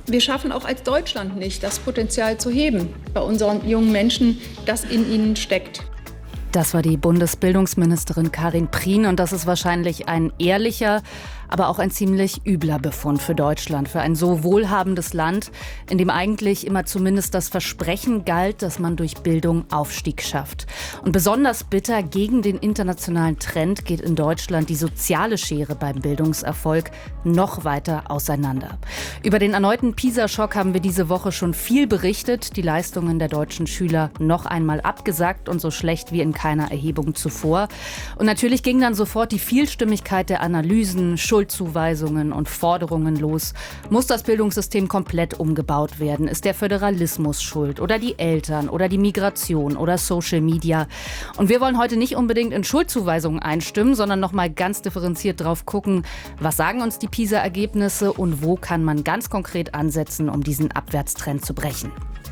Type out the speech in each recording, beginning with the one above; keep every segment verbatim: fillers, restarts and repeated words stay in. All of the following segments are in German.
Wir schaffen auch als Deutschland nicht, das Potenzial zu heben bei unseren jungen Menschen, das in ihnen steckt. Das war die Bundesbildungsministerin Karin Prien und das ist wahrscheinlich ein ehrlicher, aber auch ein ziemlich übler Befund für Deutschland, für ein so wohlhabendes Land, in dem eigentlich immer zumindest das Versprechen galt, dass man durch Bildung Aufstieg schafft. Und besonders bitter gegen den internationalen Trend geht in Deutschland die soziale Schere beim Bildungserfolg noch weiter auseinander. Über den erneuten PISA-Schock haben wir diese Woche schon viel berichtet. Die Leistungen der deutschen Schüler noch einmal abgesackt und so schlecht wie in keiner Erhebung zuvor. Und natürlich ging dann sofort die Vielstimmigkeit der Analysen, Schuldzuweisungen und Forderungen los. Muss das Bildungssystem komplett umgebaut werden? Ist der Föderalismus schuld? Oder die Eltern? Oder die Migration? Oder Social Media? Und wir wollen heute nicht unbedingt in Schuldzuweisungen einstimmen, sondern noch mal ganz differenziert drauf gucken, was sagen uns die PISA-Ergebnisse und wo kann man ganz konkret ansetzen, um diesen Abwärtstrend zu brechen.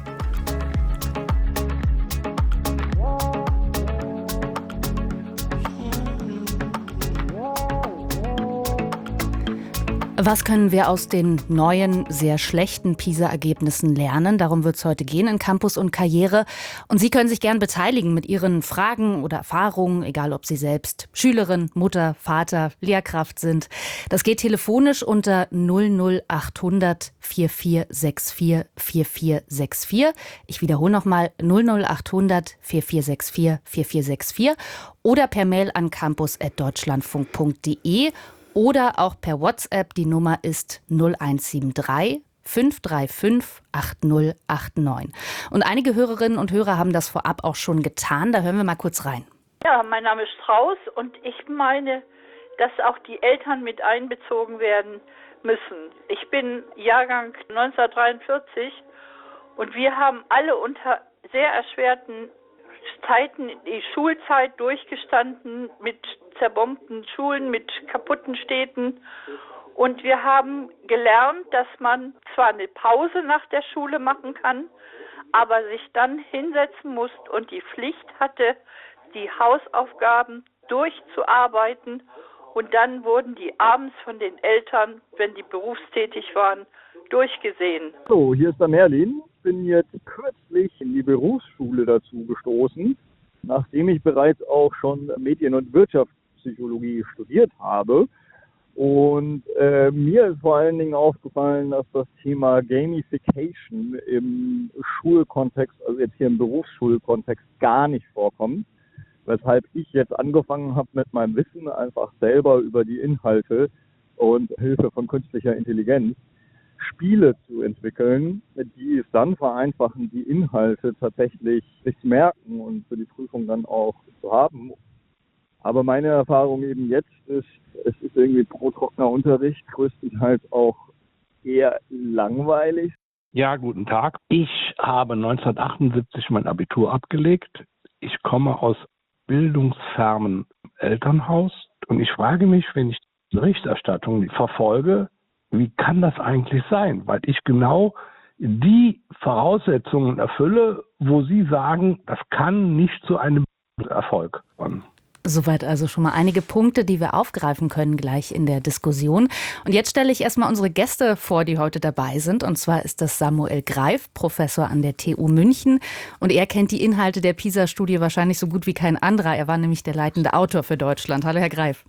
Was können wir aus den neuen, sehr schlechten PISA-Ergebnissen lernen? Darum wird es heute gehen in Campus und Karriere. Und Sie können sich gern beteiligen mit Ihren Fragen oder Erfahrungen, egal ob Sie selbst Schülerin, Mutter, Vater, Lehrkraft sind. Das geht telefonisch unter null null achthundert vier vier sechs vier vier vier sechs vier. Ich wiederhole nochmal null null achthundert vier vier sechs vier vier vier sechs vier oder per Mail an campus at deutschlandfunk punkt de. Oder auch per WhatsApp, die Nummer ist null eins sieben drei fünf drei fünf acht null acht neun. Und einige Hörerinnen und Hörer haben das vorab auch schon getan. Da hören wir mal kurz rein. Ja, mein Name ist Strauß und ich meine, dass auch die Eltern mit einbezogen werden müssen. Ich bin Jahrgang neunzehnhundertdreiundvierzig und wir haben alle unter sehr erschwerten Zeiten die Schulzeit durchgestanden mit zerbombten Schulen, mit kaputten Städten. Und wir haben gelernt, dass man zwar eine Pause nach der Schule machen kann, aber sich dann hinsetzen muss und die Pflicht hatte, die Hausaufgaben durchzuarbeiten. Und dann wurden die abends von den Eltern, wenn die berufstätig waren, durchgesehen. So, hier ist der Merlin. Ich bin jetzt kürzlich in die Berufsschule dazu gestoßen, nachdem ich bereits auch schon Medien- und Wirtschaftspsychologie studiert habe. Und äh, mir ist vor allen Dingen aufgefallen, dass das Thema Gamification im Schulkontext, also jetzt hier im Berufsschulkontext, gar nicht vorkommt. Weshalb ich jetzt angefangen habe, mit meinem Wissen einfach selber über die Inhalte und Hilfe von künstlicher Intelligenz Spiele zu entwickeln, die es dann vereinfachen, die Inhalte tatsächlich sich zu merken und für die Prüfung dann auch zu haben. Aber meine Erfahrung eben jetzt ist, es ist irgendwie pro trockener Unterricht, größtenteils auch eher langweilig. Ja, guten Tag. Ich habe neunzehnhundertachtundsiebzig mein Abitur abgelegt. Ich komme aus bildungsfernem Elternhaus und ich frage mich, wenn ich die Berichterstattung verfolge, wie kann das eigentlich sein? Weil ich genau die Voraussetzungen erfülle, wo Sie sagen, das kann nicht zu einem Erfolg kommen. Soweit also schon mal einige Punkte, die wir aufgreifen können gleich in der Diskussion. Und jetzt stelle ich erstmal unsere Gäste vor, die heute dabei sind. Und zwar ist das Samuel Greif, Professor an der T U München. Und er kennt die Inhalte der PISA-Studie wahrscheinlich so gut wie kein anderer. Er war nämlich der leitende Autor für Deutschland. Hallo, Herr Greif.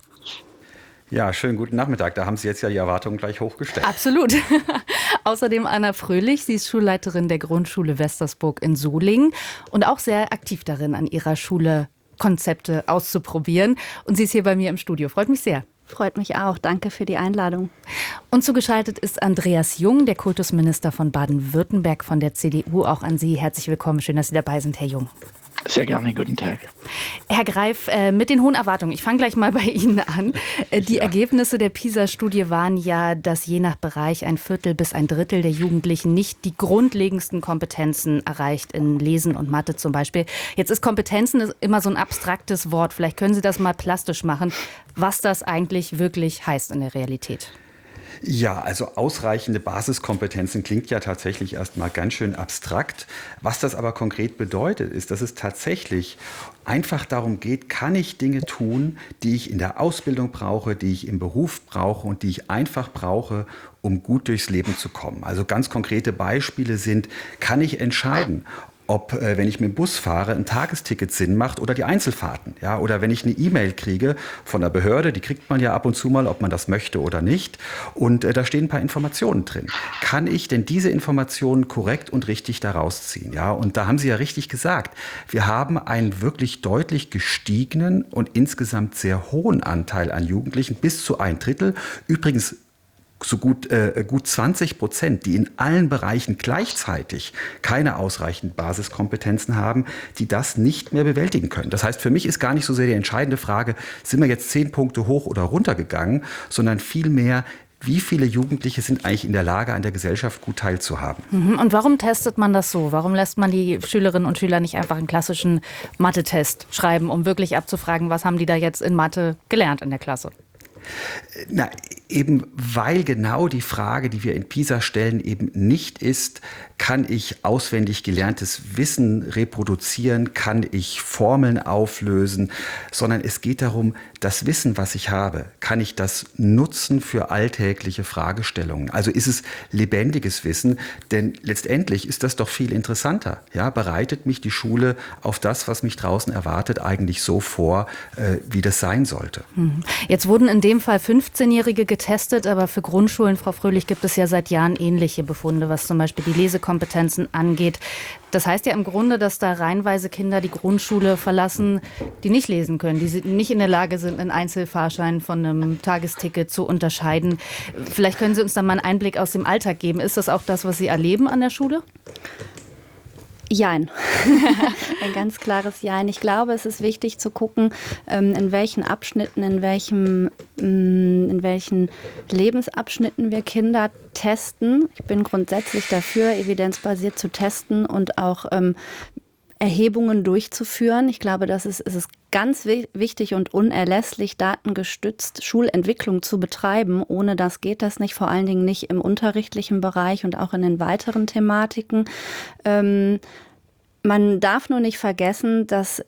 Ja, schönen guten Nachmittag. Da haben Sie jetzt ja die Erwartungen gleich hochgestellt. Absolut. Außerdem Anna Fröhlich. Sie ist Schulleiterin der Grundschule Westersburg in Solingen und auch sehr aktiv darin, an ihrer Schule Konzepte auszuprobieren. Und sie ist hier bei mir im Studio. Freut mich sehr. Freut mich auch. Danke für die Einladung. Und zugeschaltet ist Andreas Jung, der Kultusminister von Baden-Württemberg von der C D U. Auch an Sie herzlich willkommen. Schön, dass Sie dabei sind, Herr Jung. Sehr gerne, guten Tag. Herr Greif, äh, mit den hohen Erwartungen, ich fange gleich mal bei Ihnen an. Äh, die ja. Ergebnisse der PISA-Studie waren ja, dass je nach Bereich ein Viertel bis ein Drittel der Jugendlichen nicht die grundlegendsten Kompetenzen erreicht, in Lesen und Mathe zum Beispiel. Jetzt ist Kompetenzen immer so ein abstraktes Wort. Vielleicht können Sie das mal plastisch machen, was das eigentlich wirklich heißt in der Realität. Ja, also ausreichende Basiskompetenzen klingt ja tatsächlich erstmal ganz schön abstrakt. Was das aber konkret bedeutet, ist, dass es tatsächlich einfach darum geht, kann ich Dinge tun, die ich in der Ausbildung brauche, die ich im Beruf brauche und die ich einfach brauche, um gut durchs Leben zu kommen. Also ganz konkrete Beispiele sind, kann ich entscheiden, ob, äh, wenn ich mit dem Bus fahre, ein Tagesticket Sinn macht oder die Einzelfahrten. Ja? Oder wenn ich eine E-Mail kriege von der Behörde, die kriegt man ja ab und zu mal, ob man das möchte oder nicht. Und äh, da stehen ein paar Informationen drin. Kann ich denn diese Informationen korrekt und richtig daraus ziehen? Ja? Und da haben Sie ja richtig gesagt, wir haben einen wirklich deutlich gestiegenen und insgesamt sehr hohen Anteil an Jugendlichen, bis zu ein Drittel. Übrigens so gut, äh, gut zwanzig Prozent, die in allen Bereichen gleichzeitig keine ausreichenden Basiskompetenzen haben, die das nicht mehr bewältigen können. Das heißt, für mich ist gar nicht so sehr die entscheidende Frage, sind wir jetzt zehn Punkte hoch oder runter gegangen, sondern vielmehr, wie viele Jugendliche sind eigentlich in der Lage, an der Gesellschaft gut teilzuhaben. Und warum testet man das so? Warum lässt man die Schülerinnen und Schüler nicht einfach einen klassischen Mathe-Test schreiben, um wirklich abzufragen, was haben die da jetzt in Mathe gelernt in der Klasse? Na, eben weil genau die Frage, die wir in PISA stellen, eben nicht ist, kann ich auswendig gelerntes Wissen reproduzieren, kann ich Formeln auflösen, sondern es geht darum, das Wissen, was ich habe, kann ich das nutzen für alltägliche Fragestellungen. Also ist es lebendiges Wissen, denn letztendlich ist das doch viel interessanter. Ja, bereitet mich die Schule auf das, was mich draußen erwartet, eigentlich so vor, äh, wie das sein sollte. Jetzt wurden in dem Fall fünfzehnjährige getestet, aber für Grundschulen, Frau Fröhlich, gibt es ja seit Jahren ähnliche Befunde, was zum Beispiel die Lesekompetenzen angeht. Das heißt ja im Grunde, dass da reihenweise Kinder die Grundschule verlassen, die nicht lesen können, die nicht in der Lage sind, einen Einzelfahrschein von einem Tagesticket zu unterscheiden. Vielleicht können Sie uns da mal einen Einblick aus dem Alltag geben. Ist das auch das, was Sie erleben an der Schule? Jein. Ein ganz klares Jein. Ich glaube, es ist wichtig zu gucken, in welchen Abschnitten, in welchem, in welchen Lebensabschnitten wir Kinder testen. Ich bin grundsätzlich dafür, evidenzbasiert zu testen und auch ähm, Erhebungen durchzuführen. Ich glaube, das ist, es ist ganz wichtig und unerlässlich, datengestützt Schulentwicklung zu betreiben. Ohne das geht das nicht, vor allen Dingen nicht im unterrichtlichen Bereich und auch in den weiteren Thematiken. Ähm, man darf nur nicht vergessen, dass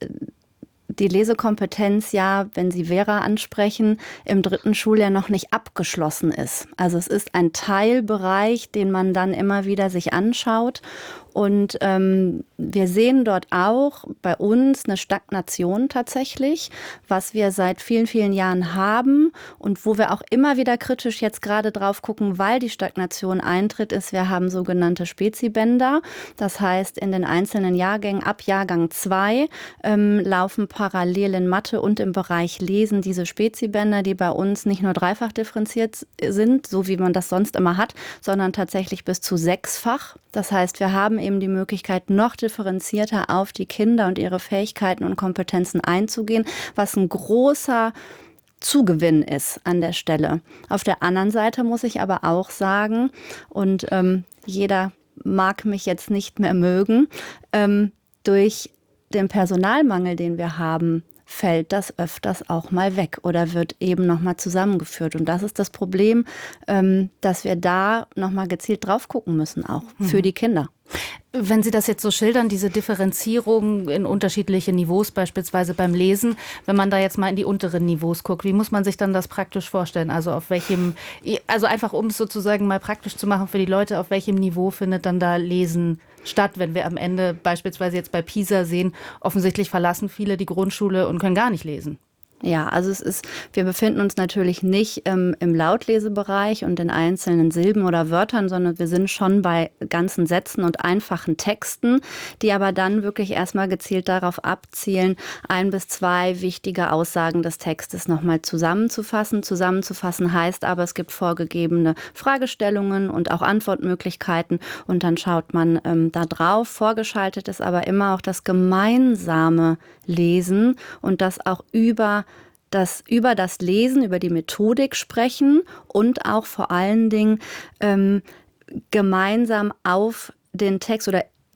die Lesekompetenz ja, wenn Sie Vera ansprechen, im dritten Schuljahr noch nicht abgeschlossen ist. Also es ist ein Teilbereich, den man dann immer wieder sich anschaut. Und ähm, wir sehen dort auch bei uns eine Stagnation tatsächlich, was wir seit vielen, vielen Jahren haben und wo wir auch immer wieder kritisch jetzt gerade drauf gucken, weil die Stagnation eintritt, ist, wir haben sogenannte Spezibänder. Das heißt, in den einzelnen Jahrgängen ab Jahrgang zwei ähm, laufen parallel in Mathe und im Bereich Lesen diese Spezibänder, die bei uns nicht nur dreifach differenziert sind, so wie man das sonst immer hat, sondern tatsächlich bis zu sechsfach. Das heißt, wir haben eben die Möglichkeit, noch differenzierter auf die Kinder und ihre Fähigkeiten und Kompetenzen einzugehen, was ein großer Zugewinn ist an der Stelle. Auf der anderen Seite muss ich aber auch sagen, und ähm, jeder mag mich jetzt nicht mehr mögen, ähm, durch den Personalmangel, den wir haben, fällt das öfters auch mal weg oder wird eben nochmal zusammengeführt. Und das ist das Problem, ähm, dass wir da nochmal gezielt drauf gucken müssen, auch für mhm. die Kinder. Wenn Sie das jetzt so schildern, diese Differenzierung in unterschiedliche Niveaus, beispielsweise beim Lesen, wenn man da jetzt mal in die unteren Niveaus guckt, wie muss man sich dann das praktisch vorstellen? Also auf welchem, also einfach um es sozusagen mal praktisch zu machen für die Leute, auf welchem Niveau findet dann da Lesen statt, wenn wir am Ende beispielsweise jetzt bei PISA sehen, offensichtlich verlassen viele die Grundschule und können gar nicht lesen. Ja, also es ist, wir befinden uns natürlich nicht ähm, im Lautlesebereich und in einzelnen Silben oder Wörtern, sondern wir sind schon bei ganzen Sätzen und einfachen Texten, die aber dann wirklich erstmal gezielt darauf abzielen, ein bis zwei wichtige Aussagen des Textes nochmal zusammenzufassen. Zusammenzufassen heißt aber, es gibt vorgegebene Fragestellungen und auch Antwortmöglichkeiten und dann schaut man ähm, da drauf. Vorgeschaltet ist aber immer auch das gemeinsame Lesen und das auch über das über das Lesen, über die Methodik sprechen und auch vor allen Dingen ähm, gemeinsam auf den Text oder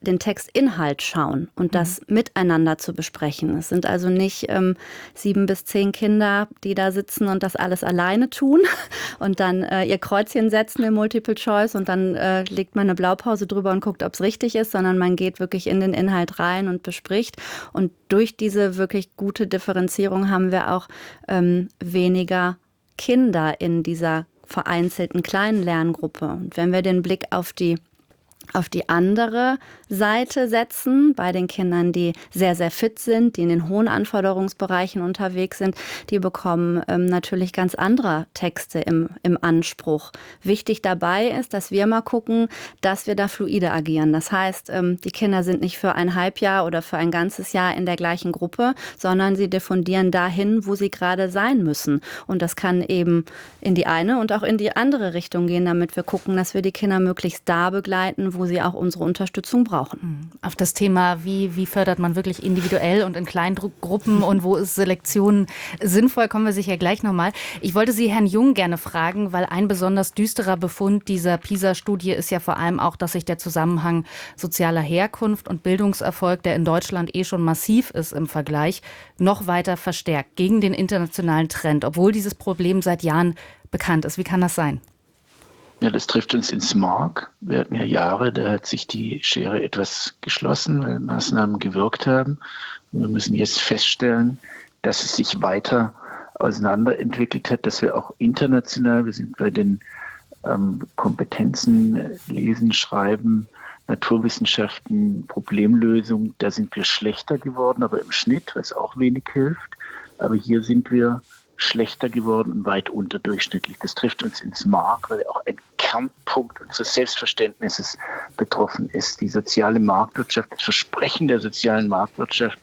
den Textinhalt schauen und das mhm. miteinander zu besprechen. Es sind also nicht ähm, sieben bis zehn Kinder, die da sitzen und das alles alleine tun und dann äh, ihr Kreuzchen setzen im Multiple Choice und dann äh, legt man eine Blaupause drüber und guckt, ob es richtig ist, sondern man geht wirklich in den Inhalt rein und bespricht. Und durch diese wirklich gute Differenzierung haben wir auch ähm, weniger Kinder in dieser vereinzelten kleinen Lerngruppe. Und wenn wir den Blick auf die auf die andere Seite setzen, bei den Kindern, die sehr, sehr fit sind, die in den hohen Anforderungsbereichen unterwegs sind, die bekommen ähm, natürlich ganz andere Texte im, im Anspruch. Wichtig dabei ist, dass wir mal gucken, dass wir da fluide agieren. Das heißt, ähm, die Kinder sind nicht für ein Halbjahr oder für ein ganzes Jahr in der gleichen Gruppe, sondern sie diffundieren dahin, wo sie gerade sein müssen. Und das kann eben in die eine und auch in die andere Richtung gehen, damit wir gucken, dass wir die Kinder möglichst da begleiten, wo sie auch unsere Unterstützung brauchen. Auf das Thema, wie, wie fördert man wirklich individuell und in kleinen Gruppen und wo ist Selektion sinnvoll, kommen wir sicher gleich nochmal. Ich wollte Sie, Herrn Jung, gerne fragen, weil ein besonders düsterer Befund dieser PISA-Studie ist ja vor allem auch, dass sich der Zusammenhang sozialer Herkunft und Bildungserfolg, der in Deutschland eh schon massiv ist im Vergleich, noch weiter verstärkt gegen den internationalen Trend, obwohl dieses Problem seit Jahren bekannt ist. Wie kann das sein? Ja, das trifft uns ins Mark. Wir hatten ja Jahre, da hat sich die Schere etwas geschlossen, weil Maßnahmen gewirkt haben. Und wir müssen jetzt feststellen, dass es sich weiter auseinanderentwickelt hat, dass wir auch international, wir sind bei den ähm, Kompetenzen Lesen, Schreiben, Naturwissenschaften, Problemlösung, da sind wir schlechter geworden, aber im Schnitt, was auch wenig hilft. Aber hier sind wir schlechter geworden und weit unterdurchschnittlich. Das trifft uns ins Mark, weil auch ein Kernpunkt unseres Selbstverständnisses betroffen ist. Die soziale Marktwirtschaft, das Versprechen der sozialen Marktwirtschaft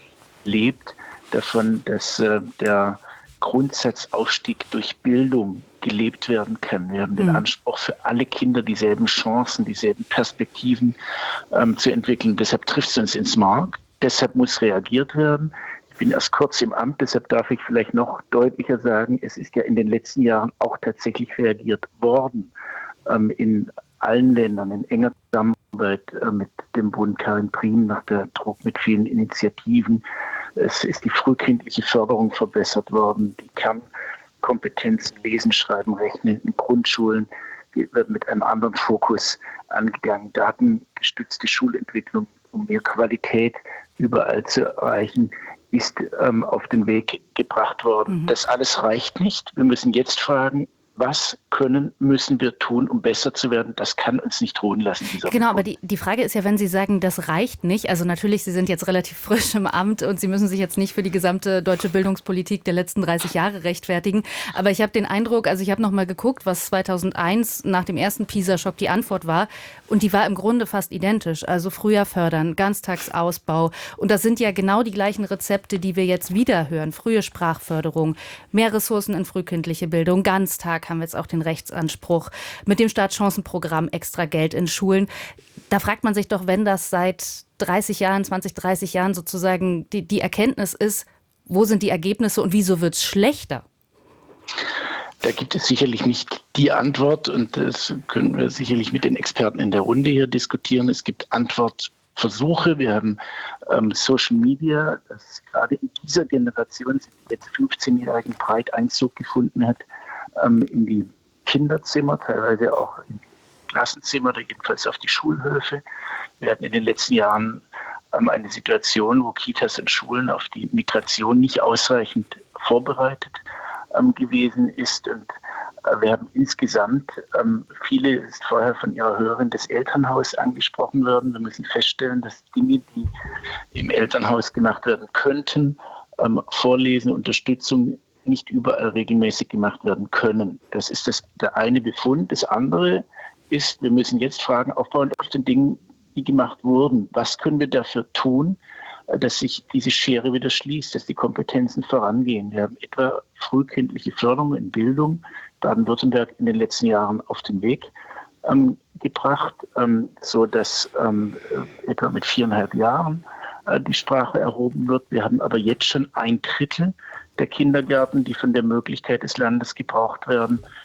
lebt davon, dass äh, der Grundsatzaufstieg durch Bildung gelebt werden kann. Wir haben den Anspruch, für alle Kinder dieselben Chancen, dieselben Perspektiven ähm, zu entwickeln. Deshalb trifft es uns ins Mark. Deshalb muss reagiert werden. Ich bin erst kurz im Amt, deshalb darf ich vielleicht noch deutlicher sagen, es ist ja in den letzten Jahren auch tatsächlich reagiert worden. Ähm, in allen Ländern, in enger Zusammenarbeit äh, mit dem Bund Karin Prien, nach der Druck mit vielen Initiativen. Es ist die frühkindliche Förderung verbessert worden, die Kernkompetenzen Lesen, Schreiben, Rechnen in Grundschulen wird mit einem anderen Fokus angegangen. Datengestützte Schulentwicklung, um mehr Qualität überall zu erreichen, ist ähm, auf den Weg gebracht worden. Mhm. Das alles reicht nicht. Wir müssen jetzt fragen, was können, müssen wir tun, um besser zu werden? Das kann uns nicht ruhen lassen. Dieser genau, Befund. Aber die, die Frage ist ja, wenn Sie sagen, das reicht nicht, also natürlich, Sie sind jetzt relativ frisch im Amt und Sie müssen sich jetzt nicht für die gesamte deutsche Bildungspolitik der letzten dreißig Jahre rechtfertigen, aber ich habe den Eindruck, also ich habe noch mal geguckt, was zweitausendeins nach dem ersten PISA-Schock die Antwort war und die war im Grunde fast identisch, also früher fördern, Ganztagsausbau und das sind ja genau die gleichen Rezepte, die wir jetzt wieder hören, frühe Sprachförderung, mehr Ressourcen in frühkindliche Bildung, Ganztag, haben wir jetzt auch den Rechtsanspruch, mit dem Startchancenprogramm extra Geld in Schulen. Da fragt man sich doch, wenn das seit dreißig Jahren, zwanzig, dreißig Jahren sozusagen die, die Erkenntnis ist, wo sind die Ergebnisse und wieso wird es schlechter? Da gibt es sicherlich nicht die Antwort und das können wir sicherlich mit den Experten in der Runde hier diskutieren. Es gibt Antwortversuche. Wir haben ähm, Social Media, das gerade in dieser Generation, jetzt fünfzehnjährigen, breit Einzug gefunden hat ähm, in die Kinderzimmer, teilweise auch in die Klassenzimmer oder jedenfalls auf die Schulhöfe. Wir hatten in den letzten Jahren ähm, eine Situation, wo Kitas und Schulen auf die Migration nicht ausreichend vorbereitet ähm, gewesen ist. Und äh, wir haben insgesamt, ähm, viele ist vorher von Ihrer Hörerin, das Elternhaus angesprochen worden. Wir müssen feststellen, dass Dinge, die im Elternhaus gemacht werden könnten, ähm, Vorlesen, Unterstützung, nicht überall regelmäßig gemacht werden können. Das ist das, der eine Befund. Das andere ist, wir müssen jetzt fragen, aufbauend auf den Dingen, die gemacht wurden, was können wir dafür tun, dass sich diese Schere wieder schließt, dass die Kompetenzen vorangehen. Wir haben etwa frühkindliche Förderung in Bildung, Baden-Württemberg in den letzten Jahren auf den Weg ähm, gebracht, ähm, so dass ähm, etwa mit viereinhalb Jahren äh, die Sprache erhoben wird. Wir haben aber jetzt schon ein Drittel der Kindergärten, die von der Möglichkeit des Landes gebraucht werden,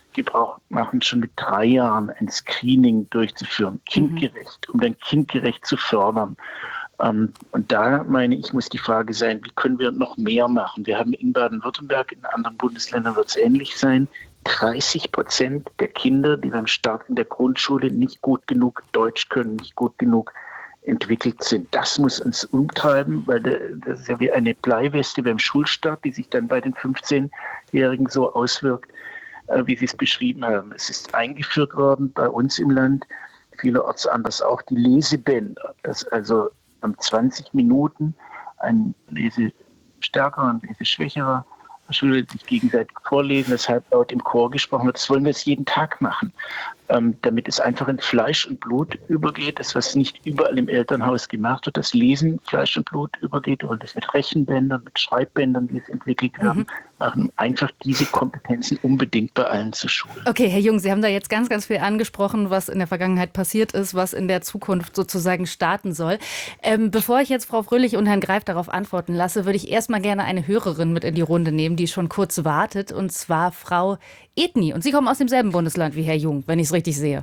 Gebrauch machen, schon mit drei Jahren ein Screening durchzuführen, kindgerecht, um dann kindgerecht zu fördern. Ähm, und da meine ich, muss die Frage sein, wie können wir noch mehr machen? Wir haben in Baden-Württemberg, in anderen Bundesländern wird es ähnlich sein, dreißig Prozent der Kinder, die beim Start in der Grundschule nicht gut genug Deutsch können, nicht gut genug entwickelt sind. Das muss uns umtreiben, weil das ist ja wie eine Bleiweste beim Schulstart, die sich dann bei den fünfzehnjährigen so auswirkt, wie Sie es beschrieben haben. Es ist eingeführt worden bei uns im Land, vielerorts anders auch, die Lesebänder, dass also um zwanzig Minuten ein lesestärkerer und leseschwächerer Schüler sich gegenseitig vorlesen, das halblaut im Chor gesprochen wird. Das wollen wir jetzt jeden Tag machen, ähm, damit es einfach in Fleisch und Blut übergeht. Das, was nicht überall im Elternhaus gemacht wird, das Lesen Fleisch und Blut übergeht, und das mit Rechenbändern, mit Schreibbändern, die jetzt entwickelt werden, mhm. machen einfach diese Kompetenzen unbedingt bei allen zur Schule. Okay, Herr Jung, Sie haben da jetzt ganz, ganz viel angesprochen, was in der Vergangenheit passiert ist, was in der Zukunft sozusagen starten soll. Ähm, bevor ich jetzt Frau Fröhlich und Herrn Greif darauf antworten lasse, würde ich erstmal gerne eine Hörerin mit in die Runde nehmen, die schon kurz wartet, und zwar Frau Edni. Und Sie kommen aus demselben Bundesland wie Herr Jung, wenn ich es richtig sehe.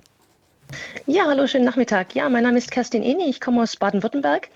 Ja, hallo, schönen Nachmittag. Ja, mein Name ist Kerstin Edni, ich komme aus Baden-Württemberg.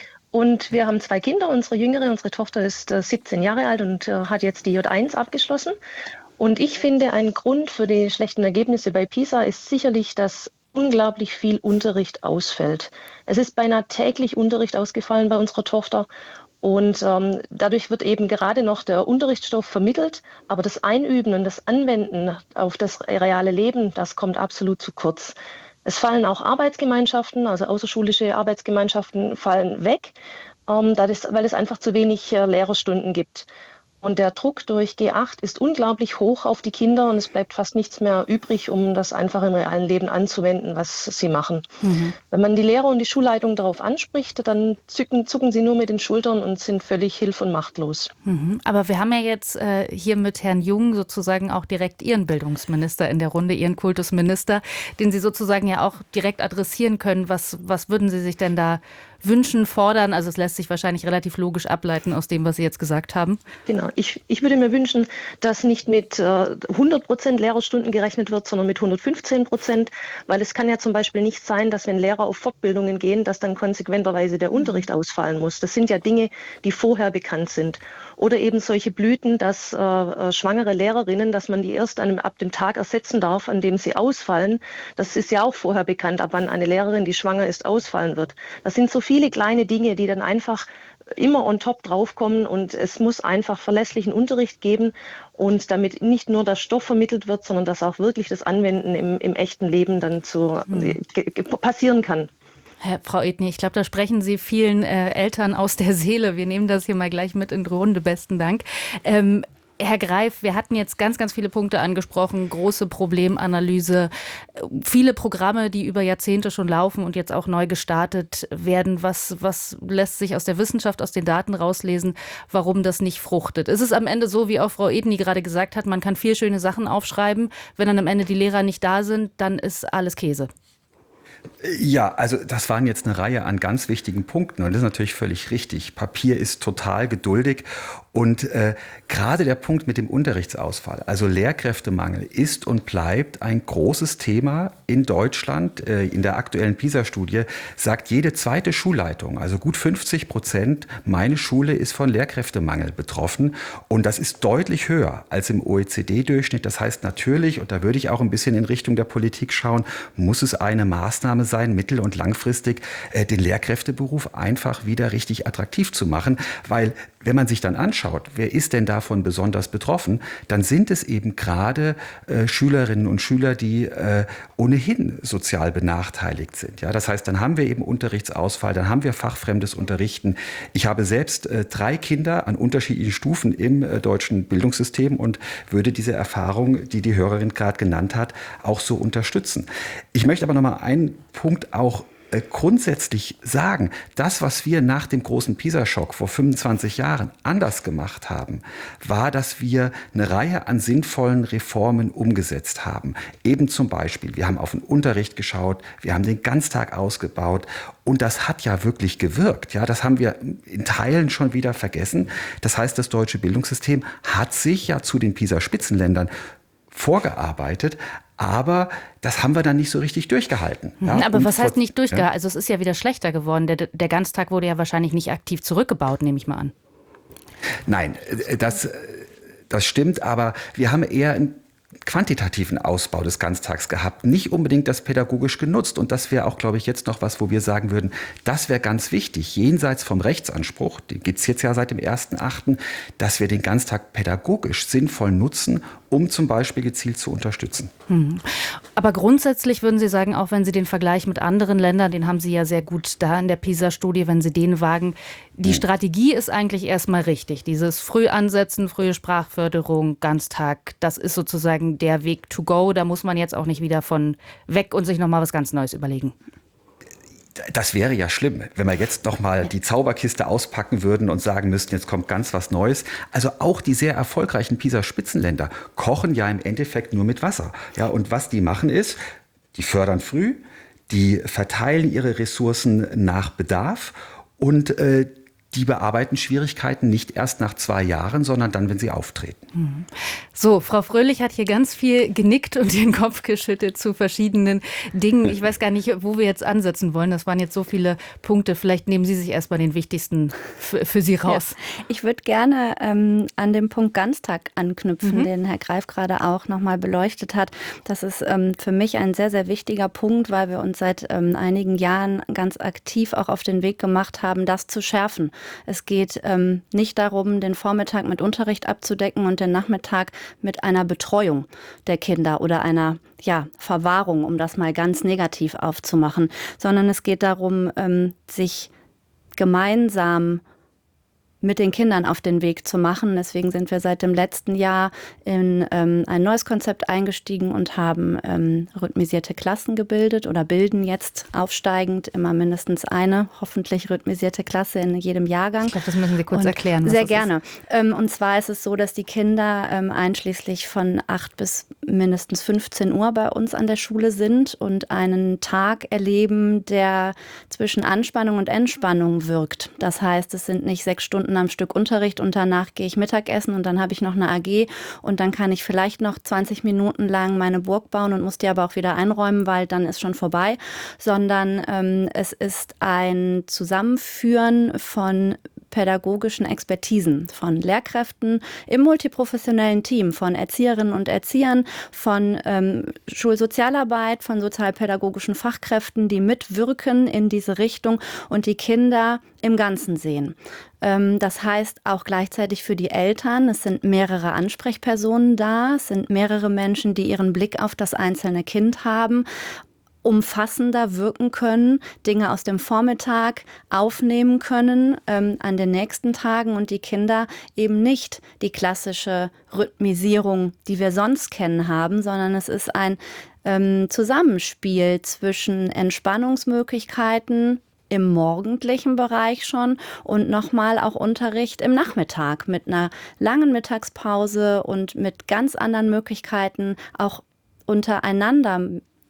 Und wir haben zwei Kinder. Unsere Jüngere, unsere Tochter ist äh, siebzehn Jahre alt und äh, hat jetzt die J eins abgeschlossen. Und ich finde, ein Grund für die schlechten Ergebnisse bei PISA ist sicherlich, dass unglaublich viel Unterricht ausfällt. Es ist beinahe täglich Unterricht ausgefallen bei unserer Tochter. Und ähm, dadurch wird eben gerade noch der Unterrichtsstoff vermittelt, aber das Einüben und das Anwenden auf das reale Leben, das kommt absolut zu kurz. Es fallen auch Arbeitsgemeinschaften, also außerschulische Arbeitsgemeinschaften fallen weg, ähm, da das, weil es einfach zu wenig äh, Lehrerstunden gibt. Und der Druck durch G acht ist unglaublich hoch auf die Kinder und es bleibt fast nichts mehr übrig, um das einfach im realen Leben anzuwenden, was sie machen. Mhm. Wenn man die Lehrer und die Schulleitung darauf anspricht, dann zucken, zucken sie nur mit den Schultern und sind völlig hilf- und machtlos. Mhm. Aber wir haben ja jetzt äh, hier mit Herrn Jung sozusagen auch direkt Ihren Bildungsminister in der Runde, Ihren Kultusminister, den Sie sozusagen ja auch direkt adressieren können. Was, was würden Sie sich denn da wünschen, fordern? Also es lässt sich wahrscheinlich relativ logisch ableiten aus dem, was Sie jetzt gesagt haben. Genau. Ich, ich würde mir wünschen, dass nicht mit äh, hundert Prozent Lehrerstunden gerechnet wird, sondern mit hundertfünfzehn Prozent, weil es kann ja zum Beispiel nicht sein, dass wenn Lehrer auf Fortbildungen gehen, dass dann konsequenterweise der Unterricht ausfallen muss. Das sind ja Dinge, die vorher bekannt sind. Oder eben solche Blüten, dass äh, schwangere Lehrerinnen, dass man die erst an, ab dem Tag ersetzen darf, an dem sie ausfallen. Das ist ja auch vorher bekannt, ab wann eine Lehrerin, die schwanger ist, ausfallen wird. Das sind so viele kleine Dinge, die dann einfach immer on top draufkommen, und es muss einfach verlässlichen Unterricht geben, und damit nicht nur der Stoff vermittelt wird, sondern dass auch wirklich das Anwenden im, im echten Leben dann zu, mhm. passieren kann. Herr, Frau Edni, ich glaube, da sprechen Sie vielen äh, Eltern aus der Seele. Wir nehmen das hier mal gleich mit in die Runde. Besten Dank. Ähm, Herr Greif, wir hatten jetzt ganz, ganz viele Punkte angesprochen, große Problemanalyse, viele Programme, die über Jahrzehnte schon laufen und jetzt auch neu gestartet werden. Was, was lässt sich aus der Wissenschaft, aus den Daten rauslesen, warum das nicht fruchtet? Ist es am Ende so, wie auch Frau Edni gerade gesagt hat, man kann vier schöne Sachen aufschreiben, wenn dann am Ende die Lehrer nicht da sind, dann ist alles Käse? Ja, also das waren jetzt eine Reihe an ganz wichtigen Punkten und das ist natürlich völlig richtig. Papier ist total geduldig und äh, gerade der Punkt mit dem Unterrichtsausfall, also Lehrkräftemangel, ist und bleibt ein großes Thema in Deutschland. Äh, in der aktuellen PISA-Studie sagt jede zweite Schulleitung, also gut fünfzig Prozent, meine Schule ist von Lehrkräftemangel betroffen, und das ist deutlich höher als im O E C D-Durchschnitt. Das heißt natürlich, und da würde ich auch ein bisschen in Richtung der Politik schauen, muss es eine Maßnahme sein, mittel- und langfristig äh, den Lehrkräfteberuf einfach wieder richtig attraktiv zu machen, weil wenn man sich dann anschaut, wer ist denn davon besonders betroffen, dann sind es eben gerade äh, Schülerinnen und Schüler, die äh, ohnehin sozial benachteiligt sind. Ja, das heißt, dann haben wir eben Unterrichtsausfall, dann haben wir fachfremdes Unterrichten. Ich habe selbst äh, drei Kinder an unterschiedlichen Stufen im äh, deutschen Bildungssystem und würde diese Erfahrung, die die Hörerin gerade genannt hat, auch so unterstützen. Ich möchte aber noch mal einen Punkt auch grundsätzlich sagen, das, was wir nach dem großen PISA-Schock vor fünfundzwanzig Jahren anders gemacht haben, war, dass wir eine Reihe an sinnvollen Reformen umgesetzt haben. Eben zum Beispiel, wir haben auf den Unterricht geschaut, wir haben den Ganztag ausgebaut, und das hat ja wirklich gewirkt. Ja, das haben wir in Teilen schon wieder vergessen. Das heißt, das deutsche Bildungssystem hat sich ja zu den PISA-Spitzenländern vorgearbeitet, aber das haben wir dann nicht so richtig durchgehalten. Ja? Aber Und was heißt vor- nicht durchgehalten? Ja. Also es ist ja wieder schlechter geworden. Der, der Ganztag wurde ja wahrscheinlich nicht aktiv zurückgebaut, nehme ich mal an. Nein, äh, das, äh, das stimmt, aber wir haben eher einen quantitativen Ausbau des Ganztags gehabt, nicht unbedingt das pädagogisch genutzt. Und das wäre auch, glaube ich, jetzt noch was, wo wir sagen würden, das wäre ganz wichtig, jenseits vom Rechtsanspruch, den gibt es jetzt ja seit dem ersten achten, dass wir den Ganztag pädagogisch sinnvoll nutzen, um zum Beispiel gezielt zu unterstützen. Hm. Aber grundsätzlich würden Sie sagen, auch wenn Sie den Vergleich mit anderen Ländern, den haben Sie ja sehr gut da in der PISA-Studie, wenn Sie den wagen, die Strategie ist eigentlich erstmal richtig. Dieses Frühansetzen, frühe Sprachförderung, Ganztag, das ist sozusagen der Weg to go. Da muss man jetzt auch nicht wieder von weg und sich nochmal was ganz Neues überlegen. Das wäre ja schlimm, wenn wir jetzt noch mal die Zauberkiste auspacken würden und sagen müssten, jetzt kommt ganz was Neues. Also auch die sehr erfolgreichen PISA-Spitzenländer kochen ja im Endeffekt nur mit Wasser. Ja, und was die machen ist, die fördern früh, die verteilen ihre Ressourcen nach Bedarf und äh, die bearbeiten Schwierigkeiten nicht erst nach zwei Jahren, sondern dann, wenn sie auftreten. So, Frau Fröhlich hat hier ganz viel genickt und den Kopf geschüttelt zu verschiedenen Dingen. Ich weiß gar nicht, wo wir jetzt ansetzen wollen. Das waren jetzt so viele Punkte. Vielleicht nehmen Sie sich erstmal den wichtigsten für, für Sie raus. Ja. Ich würde gerne ähm, an dem Punkt Ganztag anknüpfen, mhm. den Herr Greif gerade auch nochmal beleuchtet hat. Das ist ähm, für mich ein sehr, sehr wichtiger Punkt, weil wir uns seit ähm, einigen Jahren ganz aktiv auch auf den Weg gemacht haben, das zu schärfen. Es geht ähm, nicht darum, den Vormittag mit Unterricht abzudecken und den Nachmittag mit einer Betreuung der Kinder oder einer ja, Verwahrung, um das mal ganz negativ aufzumachen, sondern es geht darum, ähm, sich gemeinsam mit den Kindern auf den Weg zu machen. Deswegen sind wir seit dem letzten Jahr in ähm, ein neues Konzept eingestiegen und haben ähm, rhythmisierte Klassen gebildet oder bilden jetzt aufsteigend immer mindestens eine hoffentlich rhythmisierte Klasse in jedem Jahrgang. Ich glaube, das müssen Sie kurz und erklären. Was sehr das gerne. Ist. Ähm, und zwar ist es so, dass die Kinder ähm, einschließlich von acht bis mindestens fünfzehn Uhr bei uns an der Schule sind und einen Tag erleben, der zwischen Anspannung und Entspannung wirkt. Das heißt, es sind nicht sechs Stunden am Stück Unterricht und danach gehe ich Mittagessen und dann habe ich noch eine A G und dann kann ich vielleicht noch zwanzig Minuten lang meine Burg bauen und muss die aber auch wieder einräumen, weil dann ist schon vorbei, sondern ähm, es ist ein Zusammenführen von pädagogischen Expertisen, von Lehrkräften im multiprofessionellen Team, von Erzieherinnen und Erziehern, von ähm, Schulsozialarbeit, von sozialpädagogischen Fachkräften, die mitwirken in diese Richtung und die Kinder im Ganzen sehen. Ähm, das heißt auch gleichzeitig für die Eltern, es sind mehrere Ansprechpersonen da, es sind mehrere Menschen, die ihren Blick auf das einzelne Kind haben, umfassender wirken können, Dinge aus dem Vormittag aufnehmen können ähm, an den nächsten Tagen und die Kinder eben nicht die klassische Rhythmisierung, die wir sonst kennen, haben, sondern es ist ein ähm, Zusammenspiel zwischen Entspannungsmöglichkeiten im morgendlichen Bereich schon und nochmal auch Unterricht im Nachmittag mit einer langen Mittagspause und mit ganz anderen Möglichkeiten auch untereinander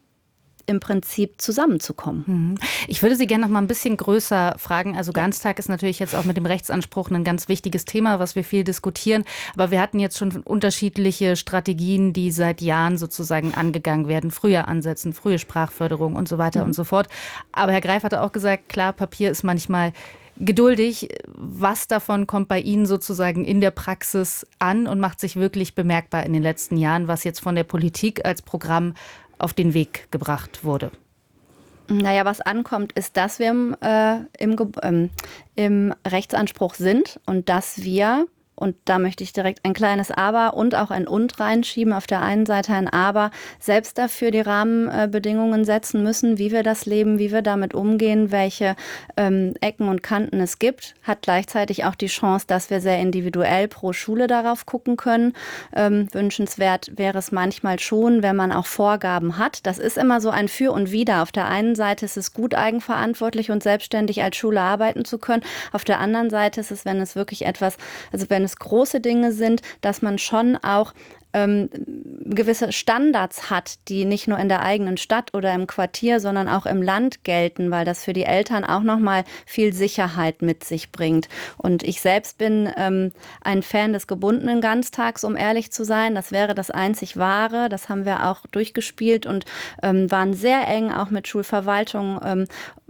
im Prinzip zusammenzukommen. Ich würde Sie gerne noch mal ein bisschen größer fragen. Also Ganztag ist natürlich jetzt auch mit dem Rechtsanspruch ein ganz wichtiges Thema, was wir viel diskutieren. Aber wir hatten jetzt schon unterschiedliche Strategien, die seit Jahren sozusagen angegangen werden. Früher ansetzen, frühe Sprachförderung und so weiter mhm. und so fort. Aber Herr Greif hatte auch gesagt, klar, Papier ist manchmal geduldig. Was davon kommt bei Ihnen sozusagen in der Praxis an und macht sich wirklich bemerkbar in den letzten Jahren, was jetzt von der Politik als Programm auf den Weg gebracht wurde? Naja, was ankommt, ist, dass wir im, äh, im, ähm, im Rechtsanspruch sind und dass wir, und da möchte ich direkt ein kleines Aber und auch ein Und reinschieben, auf der einen Seite ein Aber, selbst dafür die Rahmenbedingungen setzen müssen, wie wir das leben, wie wir damit umgehen, welche ähm, Ecken und Kanten es gibt, hat gleichzeitig auch die Chance, dass wir sehr individuell pro Schule darauf gucken können. Ähm, wünschenswert wäre es manchmal schon, wenn man auch Vorgaben hat. Das ist immer so ein Für und Wider. Auf der einen Seite ist es gut, eigenverantwortlich und selbstständig als Schule arbeiten zu können. Auf der anderen Seite ist es, wenn es wirklich etwas, also wenn es große Dinge sind, dass man schon auch ähm, gewisse Standards hat, die nicht nur in der eigenen Stadt oder im Quartier, sondern auch im Land gelten, weil das für die Eltern auch nochmal viel Sicherheit mit sich bringt. Und ich selbst bin ähm, ein Fan des gebundenen Ganztags, um ehrlich zu sein. Das wäre das einzig Wahre. Das haben wir auch durchgespielt und ähm, waren sehr eng auch mit Schulverwaltung ähm,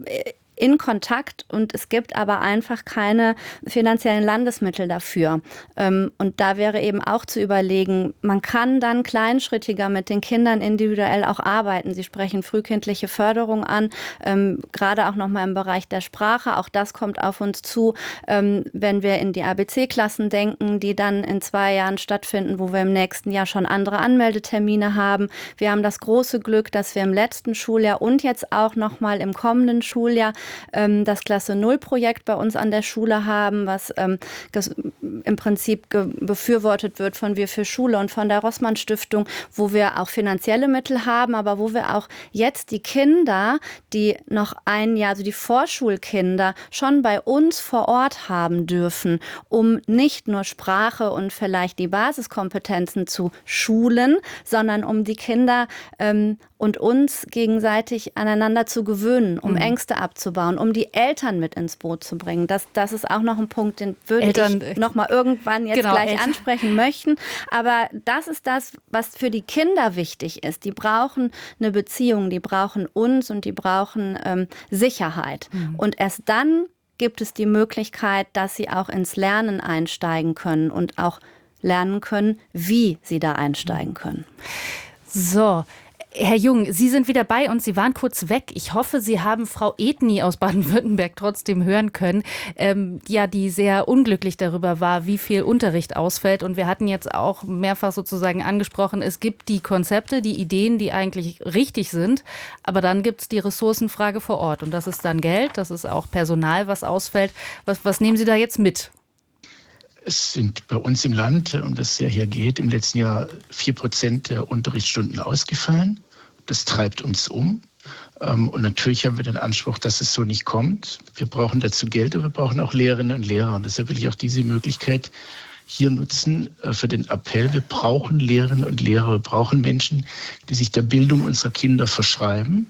in Kontakt, und es gibt aber einfach keine finanziellen Landesmittel dafür. Und da wäre eben auch zu überlegen, man kann dann kleinschrittiger mit den Kindern individuell auch arbeiten. Sie sprechen frühkindliche Förderung an, gerade auch nochmal im Bereich der Sprache. Auch das kommt auf uns zu, wenn wir in die A B C-Klassen denken, die dann in zwei Jahren stattfinden, wo wir im nächsten Jahr schon andere Anmeldetermine haben. Wir haben das große Glück, dass wir im letzten Schuljahr und jetzt auch nochmal im kommenden Schuljahr das Klasse Null Projekt bei uns an der Schule haben, was ähm, im Prinzip befürwortet wird von Wir für Schule und von der Rossmann Stiftung, wo wir auch finanzielle Mittel haben, aber wo wir auch jetzt die Kinder, die noch ein Jahr, also die Vorschulkinder, schon bei uns vor Ort haben dürfen, um nicht nur Sprache und vielleicht die Basiskompetenzen zu schulen, sondern um die Kinder ähm, und uns gegenseitig aneinander zu gewöhnen, um mhm. Ängste abzubauen, um die Eltern mit ins Boot zu bringen. Das, das ist auch noch ein Punkt, den würde Eltern, ich noch mal irgendwann jetzt genau, gleich Eltern. ansprechen möchten. Aber das ist das, was für die Kinder wichtig ist. Die brauchen eine Beziehung, die brauchen uns und die brauchen ähm, Sicherheit. Mhm. Und erst dann gibt es die Möglichkeit, dass sie auch ins Lernen einsteigen können und auch lernen können, wie sie da einsteigen können. So, Herr Jung, Sie sind wieder bei uns. Sie waren kurz weg. Ich hoffe, Sie haben Frau Edny aus Baden-Württemberg trotzdem hören können, ähm, ja, die sehr unglücklich darüber war, wie viel Unterricht ausfällt. Und wir hatten jetzt auch mehrfach sozusagen angesprochen, es gibt die Konzepte, die Ideen, die eigentlich richtig sind. Aber dann gibt es die Ressourcenfrage vor Ort. Und das ist dann Geld, das ist auch Personal, was ausfällt. Was, was nehmen Sie da jetzt mit? Es sind bei uns im Land, um das es ja hier geht, im letzten Jahr vier Prozent der Unterrichtsstunden ausgefallen. Das treibt uns um. Und natürlich haben wir den Anspruch, dass es so nicht kommt. Wir brauchen dazu Geld, aber wir brauchen auch Lehrerinnen und Lehrer. Und deshalb will ich auch diese Möglichkeit hier nutzen für den Appell. Wir brauchen Lehrerinnen und Lehrer. Wir brauchen Menschen, die sich der Bildung unserer Kinder verschreiben.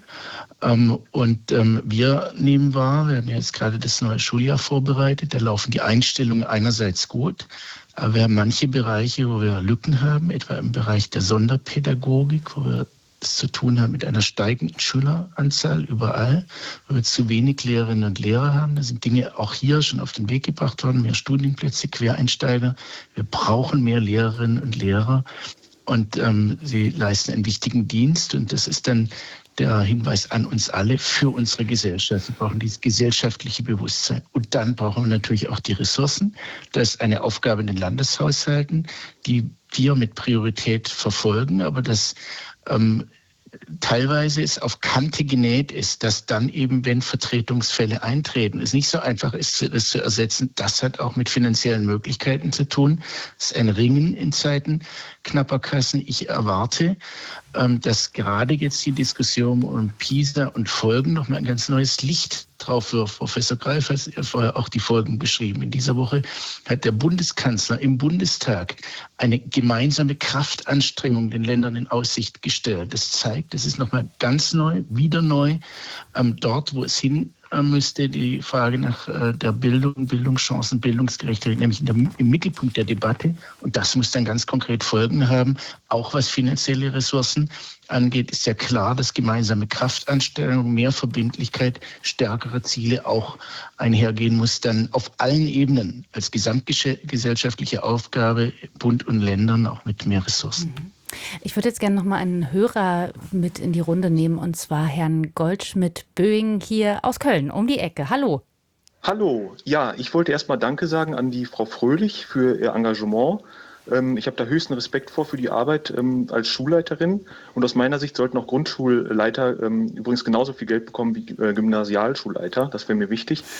Und wir nehmen wahr, wir haben jetzt gerade das neue Schuljahr vorbereitet, da laufen die Einstellungen einerseits gut, aber wir haben manche Bereiche, wo wir Lücken haben, etwa im Bereich der Sonderpädagogik, wo wir es zu tun haben mit einer steigenden Schüleranzahl überall, wo wir zu wenig Lehrerinnen und Lehrer haben. Da sind Dinge auch hier schon auf den Weg gebracht worden, mehr Studienplätze, Quereinsteiger. Wir brauchen mehr Lehrerinnen und Lehrer und ähm, sie leisten einen wichtigen Dienst, und das ist dann der Hinweis an uns alle für unsere Gesellschaft. Wir brauchen dieses gesellschaftliche Bewusstsein. Und dann brauchen wir natürlich auch die Ressourcen. Das ist eine Aufgabe in den Landeshaushalten, die wir mit Priorität verfolgen, aber das ähm, teilweise es auf Kante genäht ist, dass dann eben, wenn Vertretungsfälle eintreten, es nicht so einfach ist, das zu ersetzen. Das hat auch mit finanziellen Möglichkeiten zu tun. Das ist ein Ringen in Zeiten knapper Kassen. Ich erwarte, dass gerade jetzt die Diskussion um PISA und Folgen nochmal ein ganz neues Licht drauf wirft. Professor Greif hat vorher auch die Folgen beschrieben. In dieser Woche hat der Bundeskanzler im Bundestag eine gemeinsame Kraftanstrengung den Ländern in Aussicht gestellt. Das zeigt, das ist nochmal ganz neu, wieder neu, dort, wo es hin müsste, die Frage nach der Bildung, Bildungschancen, Bildungsgerechtigkeit, nämlich in der, im Mittelpunkt der Debatte. Und das muss dann ganz konkret Folgen haben. Auch was finanzielle Ressourcen angeht, ist ja klar, dass gemeinsame Kraftanstellung, mehr Verbindlichkeit, stärkere Ziele auch einhergehen muss, dann auf allen Ebenen als gesamtgesellschaftliche Aufgabe, Bund und Ländern auch mit mehr Ressourcen. Mhm. Ich würde jetzt gerne noch mal einen Hörer mit in die Runde nehmen, und zwar Herrn Goldschmidt-Böing hier aus Köln, um die Ecke. Hallo. Hallo. Ja, ich wollte erst mal Danke sagen an die Frau Fröhlich für ihr Engagement. Ich habe da höchsten Respekt vor für die Arbeit als Schulleiterin. Und aus meiner Sicht sollten auch Grundschulleiter übrigens genauso viel Geld bekommen wie Gymnasialschulleiter. Das wäre mir wichtig.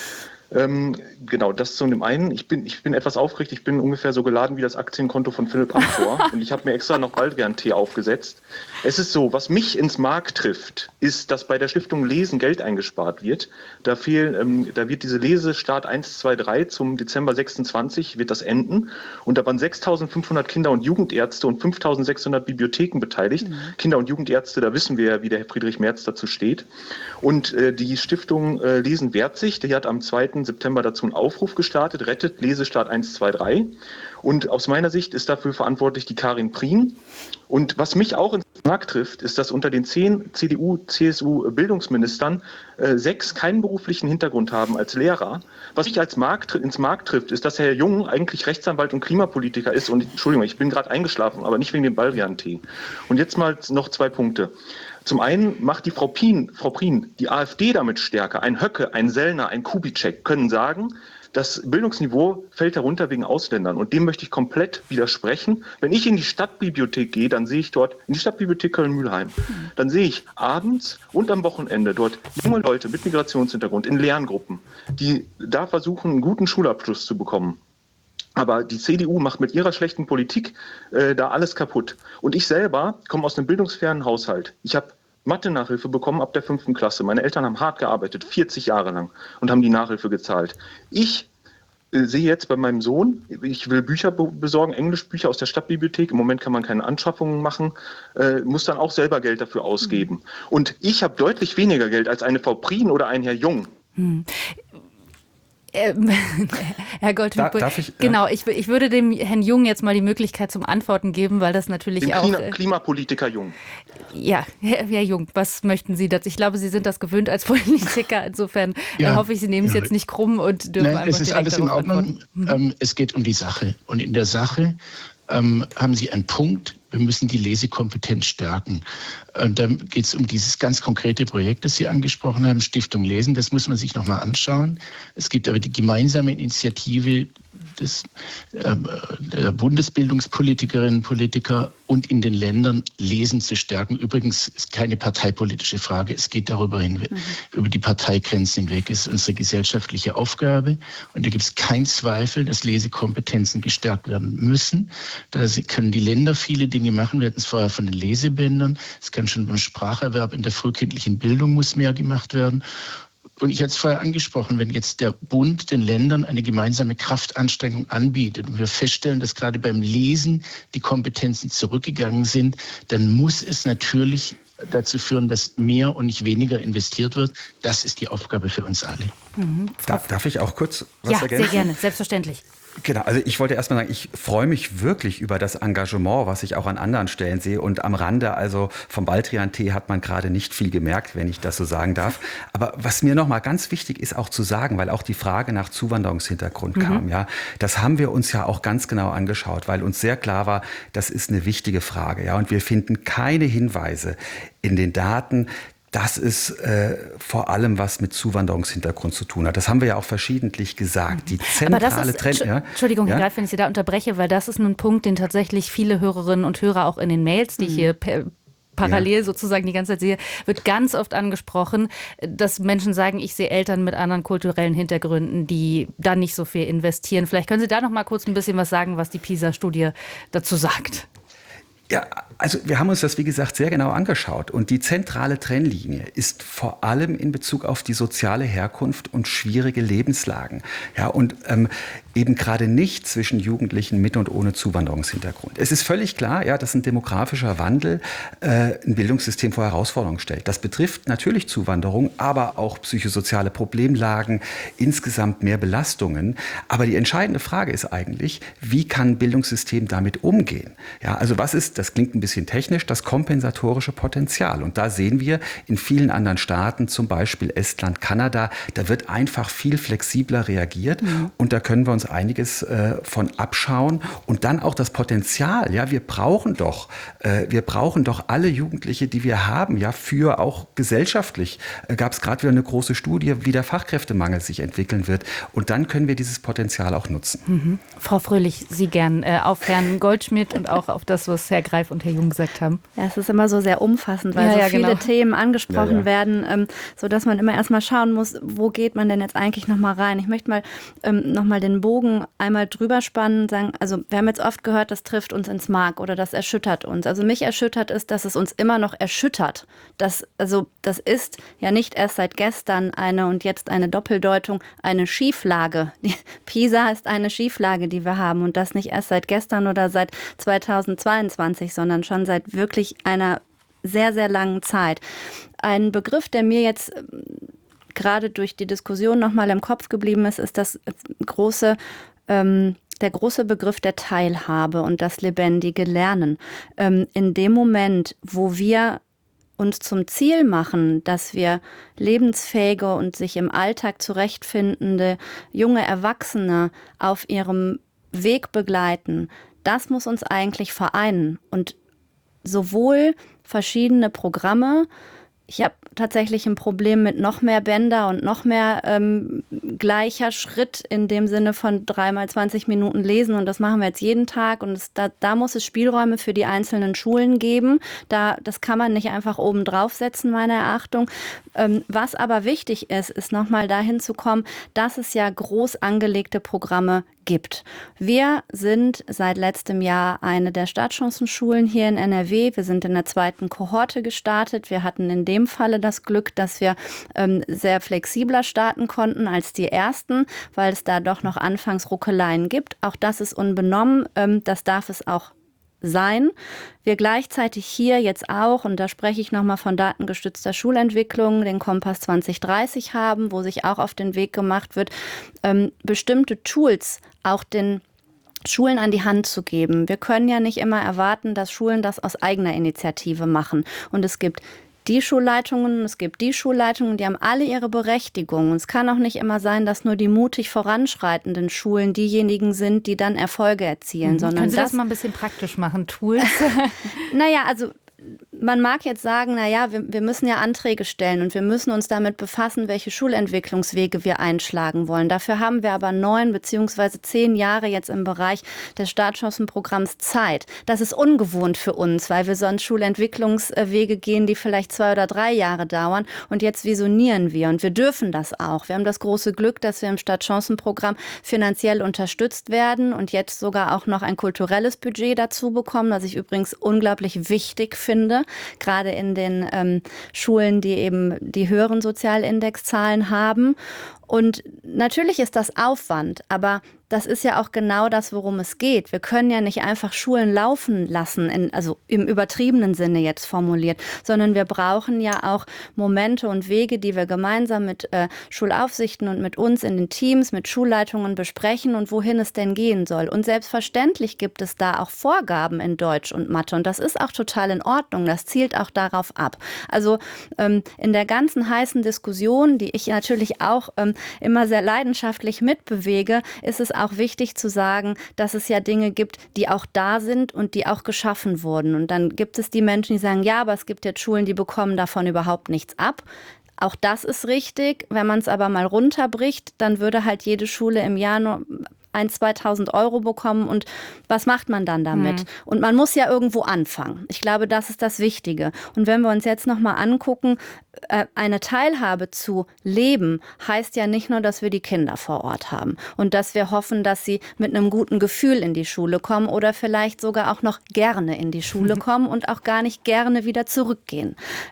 Ähm, genau, das zu dem einen. Ich bin, ich bin etwas aufgeregt. Ich bin ungefähr so geladen wie das Aktienkonto von Philipp Amthor. Und ich habe mir extra noch Baldrian-Tee aufgesetzt. Es ist so, was mich ins Mark trifft, ist, dass bei der Stiftung Lesen Geld eingespart wird. Da, fehlen, ähm, da wird diese Lesestart eins, zwei, drei zum Dezember sechsundzwanzig wird das enden. Und da waren sechstausendfünfhundert Kinder- und Jugendärzte und fünftausendsechshundert Bibliotheken beteiligt. Mhm. Kinder- und Jugendärzte, da wissen wir ja, wie der Herr Friedrich Merz dazu steht. Und äh, die Stiftung äh, Lesen wehrt sich. Die hat am zweiten September dazu einen Aufruf gestartet, rettet Lesestart eins, zwei, drei. Und aus meiner Sicht ist dafür verantwortlich die Karin Prien. Und was mich auch ins Mark trifft, ist, dass unter den zehn C D U, C S U-Bildungsministern äh, sechs keinen beruflichen Hintergrund haben als Lehrer. Was mich als Mark, ins Mark trifft, ist, dass Herr Jung eigentlich Rechtsanwalt und Klimapolitiker ist. Und Entschuldigung, ich bin gerade eingeschlafen, aber nicht wegen dem Baldrian-Tee. Und jetzt mal noch zwei Punkte. Zum einen macht die Frau Prien, Frau Prien die AfD damit stärker. Ein Höcke, ein Sellner, ein Kubitschek können sagen, das Bildungsniveau fällt herunter wegen Ausländern. Und dem möchte ich komplett widersprechen. Wenn ich in die Stadtbibliothek gehe, dann sehe ich dort, in die Stadtbibliothek Köln-Mühlheim, dann sehe ich abends und am Wochenende dort junge Leute mit Migrationshintergrund in Lerngruppen, die da versuchen, einen guten Schulabschluss zu bekommen. Aber die C D U macht mit ihrer schlechten Politik äh, da alles kaputt. Und ich selber komme aus einem bildungsfernen Haushalt. Ich habe Mathe-Nachhilfe bekommen ab der fünften Klasse. Meine Eltern haben hart gearbeitet, vierzig Jahre lang, und haben die Nachhilfe gezahlt. Ich äh, sehe jetzt bei meinem Sohn, ich will Bücher be- besorgen, Englischbücher aus der Stadtbibliothek. Im Moment kann man keine Anschaffungen machen, äh, muss dann auch selber Geld dafür ausgeben. Mhm. Und ich habe deutlich weniger Geld als eine Frau Prien oder ein Herr Jung. Hm. Ähm, Herr Goldschmidt, da, darf ich, genau, ja. ich, ich würde dem Herrn Jung jetzt mal die Möglichkeit zum Antworten geben, weil das natürlich dem auch... Klima, Klimapolitiker Jung. Ja, Herr, Herr Jung, was möchten Sie dazu? Ich glaube, Sie sind das gewöhnt als Politiker, insofern ja, hoffe ich, Sie nehmen es ja. jetzt nicht krumm und dürfen Nein, einfach es ist direkt alles in Ordnung. Mhm. Ähm, es geht um die Sache. Und in der Sache ähm, haben Sie einen Punkt, wir müssen die Lesekompetenz stärken. Und dann geht es um dieses ganz konkrete Projekt, das Sie angesprochen haben, Stiftung Lesen. Das muss man sich nochmal anschauen. Es gibt aber die gemeinsame Initiative des, äh, der Bundesbildungspolitikerinnen und Politiker und in den Ländern Lesen zu stärken. Übrigens ist keine parteipolitische Frage. Es geht darüber hinweg, mhm. über die Parteigrenzen hinweg. Es ist unsere gesellschaftliche Aufgabe. Und da gibt es keinen Zweifel, dass Lesekompetenzen gestärkt werden müssen. Da können die Länder viele Dinge machen. Wir hatten es vorher von den Lesebändern. Es kann schon beim Spracherwerb in der frühkindlichen Bildung muss mehr gemacht werden. Und ich hatte es vorher angesprochen, wenn jetzt der Bund den Ländern eine gemeinsame Kraftanstrengung anbietet und wir feststellen, dass gerade beim Lesen die Kompetenzen zurückgegangen sind, dann muss es natürlich dazu führen, dass mehr und nicht weniger investiert wird. Das ist die Aufgabe für uns alle. Mhm. Darf, darf ich auch kurz was ja, ergänzen? Ja, sehr gerne, selbstverständlich. Genau, also ich wollte erst mal sagen, ich freue mich wirklich über das Engagement, was ich auch an anderen Stellen sehe. Und am Rande, also vom Baldrian-Tee hat man gerade nicht viel gemerkt, wenn ich das so sagen darf. Aber was mir noch mal ganz wichtig ist auch zu sagen, weil auch die Frage nach Zuwanderungshintergrund mhm. kam, ja, das haben wir uns ja auch ganz genau angeschaut, weil uns sehr klar war, das ist eine wichtige Frage, ja. Und wir finden keine Hinweise in den Daten, dass es äh, vor allem was mit Zuwanderungshintergrund zu tun hat. Das haben wir ja auch verschiedentlich gesagt. Die zentrale Trend. Ja, Entschuldigung, Herr ja? Greif, wenn ich Sie da unterbreche, weil das ist nun ein Punkt, den tatsächlich viele Hörerinnen und Hörer auch in den Mails, die ich hier per, parallel ja. sozusagen die ganze Zeit sehe, wird ganz oft angesprochen, dass Menschen sagen, ich sehe Eltern mit anderen kulturellen Hintergründen, die dann nicht so viel investieren. Vielleicht können Sie da noch mal kurz ein bisschen was sagen, was die PISA-Studie dazu sagt. Ja, also wir haben uns das, wie gesagt, sehr genau angeschaut. Und die zentrale Trennlinie ist vor allem in Bezug auf die soziale Herkunft und schwierige Lebenslagen. Ja, und ähm, eben gerade nicht zwischen Jugendlichen mit und ohne Zuwanderungshintergrund. Es ist völlig klar, ja, dass ein demografischer Wandel äh, ein Bildungssystem vor Herausforderungen stellt. Das betrifft natürlich Zuwanderung, aber auch psychosoziale Problemlagen, insgesamt mehr Belastungen. Aber die entscheidende Frage ist eigentlich, wie kann ein Bildungssystem damit umgehen? Ja, also was ist, das klingt ein bisschen technisch, das kompensatorische Potenzial? Und da sehen wir in vielen anderen Staaten, zum Beispiel Estland, Kanada, da wird einfach viel flexibler reagiert. Mhm. Und da können wir uns einiges äh, von abschauen und dann auch das Potenzial. Ja, wir brauchen doch, äh, wir brauchen doch alle Jugendliche, die wir haben, ja, für auch gesellschaftlich. Äh, gab es gerade wieder eine große Studie, wie der Fachkräftemangel sich entwickeln wird. Und dann können wir dieses Potenzial auch nutzen. Mhm. Frau Fröhlich, Sie gern äh, auf Herrn Goldschmidt und auch auf das, was Herr Greif und Herr Jung gesagt haben. Ja, es ist immer so sehr umfassend, weil ja, so ja, viele genau. Themen angesprochen Ja, ja. werden, ähm, sodass man immer erstmal schauen muss, wo geht man denn jetzt eigentlich nochmal rein. Ich möchte mal ähm, nochmal den Bogen einmal drüber spannen und sagen, also wir haben jetzt oft gehört, das trifft uns ins Mark oder das erschüttert uns. Also mich erschüttert ist, dass es uns immer noch erschüttert. Das, also das ist ja nicht erst seit gestern eine und jetzt eine Doppeldeutung, eine Schieflage. Die PISA ist eine Schieflage, die wir haben und das nicht erst seit gestern oder seit zweitausendzweiundzwanzig, sondern schon seit wirklich einer sehr, sehr langen Zeit. Ein Begriff, der mir jetzt gerade durch die Diskussion nochmal im Kopf geblieben ist, ist das große, ähm, der große Begriff der Teilhabe und das lebendige Lernen. Ähm, in dem Moment, wo wir uns zum Ziel machen, dass wir lebensfähige und sich im Alltag zurechtfindende junge Erwachsene auf ihrem Weg begleiten, das muss uns eigentlich vereinen. Und sowohl verschiedene Programme, ich habe tatsächlich ein Problem mit noch mehr Bänder und noch mehr ähm, gleicher Schritt in dem Sinne von dreimal zwanzig Minuten lesen und das machen wir jetzt jeden Tag und es, da, da muss es Spielräume für die einzelnen Schulen geben. Da, das kann man nicht einfach oben draufsetzen, meiner Erachtung. Ähm, was aber wichtig ist, ist nochmal dahin zu kommen, dass es ja groß angelegte Programme gibt. Wir sind seit letztem Jahr eine der Startchancenschulen hier in N R W. Wir sind in der zweiten Kohorte gestartet. Wir hatten in dem Falle das Glück, dass wir ähm, sehr flexibler starten konnten als die ersten, weil es da doch noch anfangs Ruckeleien gibt. Auch das ist unbenommen. Ähm, das darf es auch sein. Wir gleichzeitig hier jetzt auch, und da spreche ich nochmal von datengestützter Schulentwicklung, den Kompass zwanzig dreißig haben, wo sich auch auf den Weg gemacht wird, ähm, bestimmte Tools auch den Schulen an die Hand zu geben. Wir können ja nicht immer erwarten, dass Schulen das aus eigener Initiative machen. Und es gibt die Schulleitungen, es gibt die Schulleitungen, die haben alle ihre Berechtigung. Und es kann auch nicht immer sein, dass nur die mutig voranschreitenden Schulen diejenigen sind, die dann Erfolge erzielen. Mhm. Sondern Können Sie das, das mal ein bisschen praktisch machen, Tools? Naja, also man mag jetzt sagen, naja, wir, wir müssen ja Anträge stellen und wir müssen uns damit befassen, welche Schulentwicklungswege wir einschlagen wollen. Dafür haben wir aber neun beziehungsweise zehn Jahre jetzt im Bereich des Startchancenprogramms Zeit. Das ist ungewohnt für uns, weil wir sonst Schulentwicklungswege gehen, die vielleicht zwei oder drei Jahre dauern. Und jetzt visionieren wir und wir dürfen das auch. Wir haben das große Glück, dass wir im Startchancenprogramm finanziell unterstützt werden und jetzt sogar auch noch ein kulturelles Budget dazu bekommen, was ich übrigens unglaublich wichtig finde. finde, gerade in den ähm, Schulen, die eben die höheren Sozialindexzahlen haben. Und natürlich ist das Aufwand, aber das ist ja auch genau das, worum es geht. Wir können ja nicht einfach Schulen laufen lassen, in, also im übertriebenen Sinne jetzt formuliert, sondern wir brauchen ja auch Momente und Wege, die wir gemeinsam mit äh, Schulaufsichten und mit uns in den Teams, mit Schulleitungen besprechen und wohin es denn gehen soll. Und selbstverständlich gibt es da auch Vorgaben in Deutsch und Mathe und das ist auch total in Ordnung. Das zielt auch darauf ab. Also ähm, in der ganzen heißen Diskussion, die ich natürlich auch ähm, immer sehr leidenschaftlich mitbewege, ist es auch wichtig zu sagen, dass es ja Dinge gibt, die auch da sind und die auch geschaffen wurden. Und dann gibt es die Menschen, die sagen, ja, aber es gibt jetzt Schulen, die bekommen davon überhaupt nichts ab. Auch das ist richtig. Wenn man es aber mal runterbricht, dann würde halt jede Schule im Jahr nur ein, zweitausend Euro bekommen und was macht man dann damit? Mhm. Und man muss ja irgendwo anfangen. Ich glaube, das ist das Wichtige. Und wenn wir uns jetzt nochmal angucken, eine Teilhabe zu leben, heißt ja nicht nur, dass wir die Kinder vor Ort haben und dass wir hoffen, dass sie mit einem guten Gefühl in die Schule kommen oder vielleicht sogar auch noch gerne in die Schule kommen und auch gar nicht gerne wieder zurückgehen.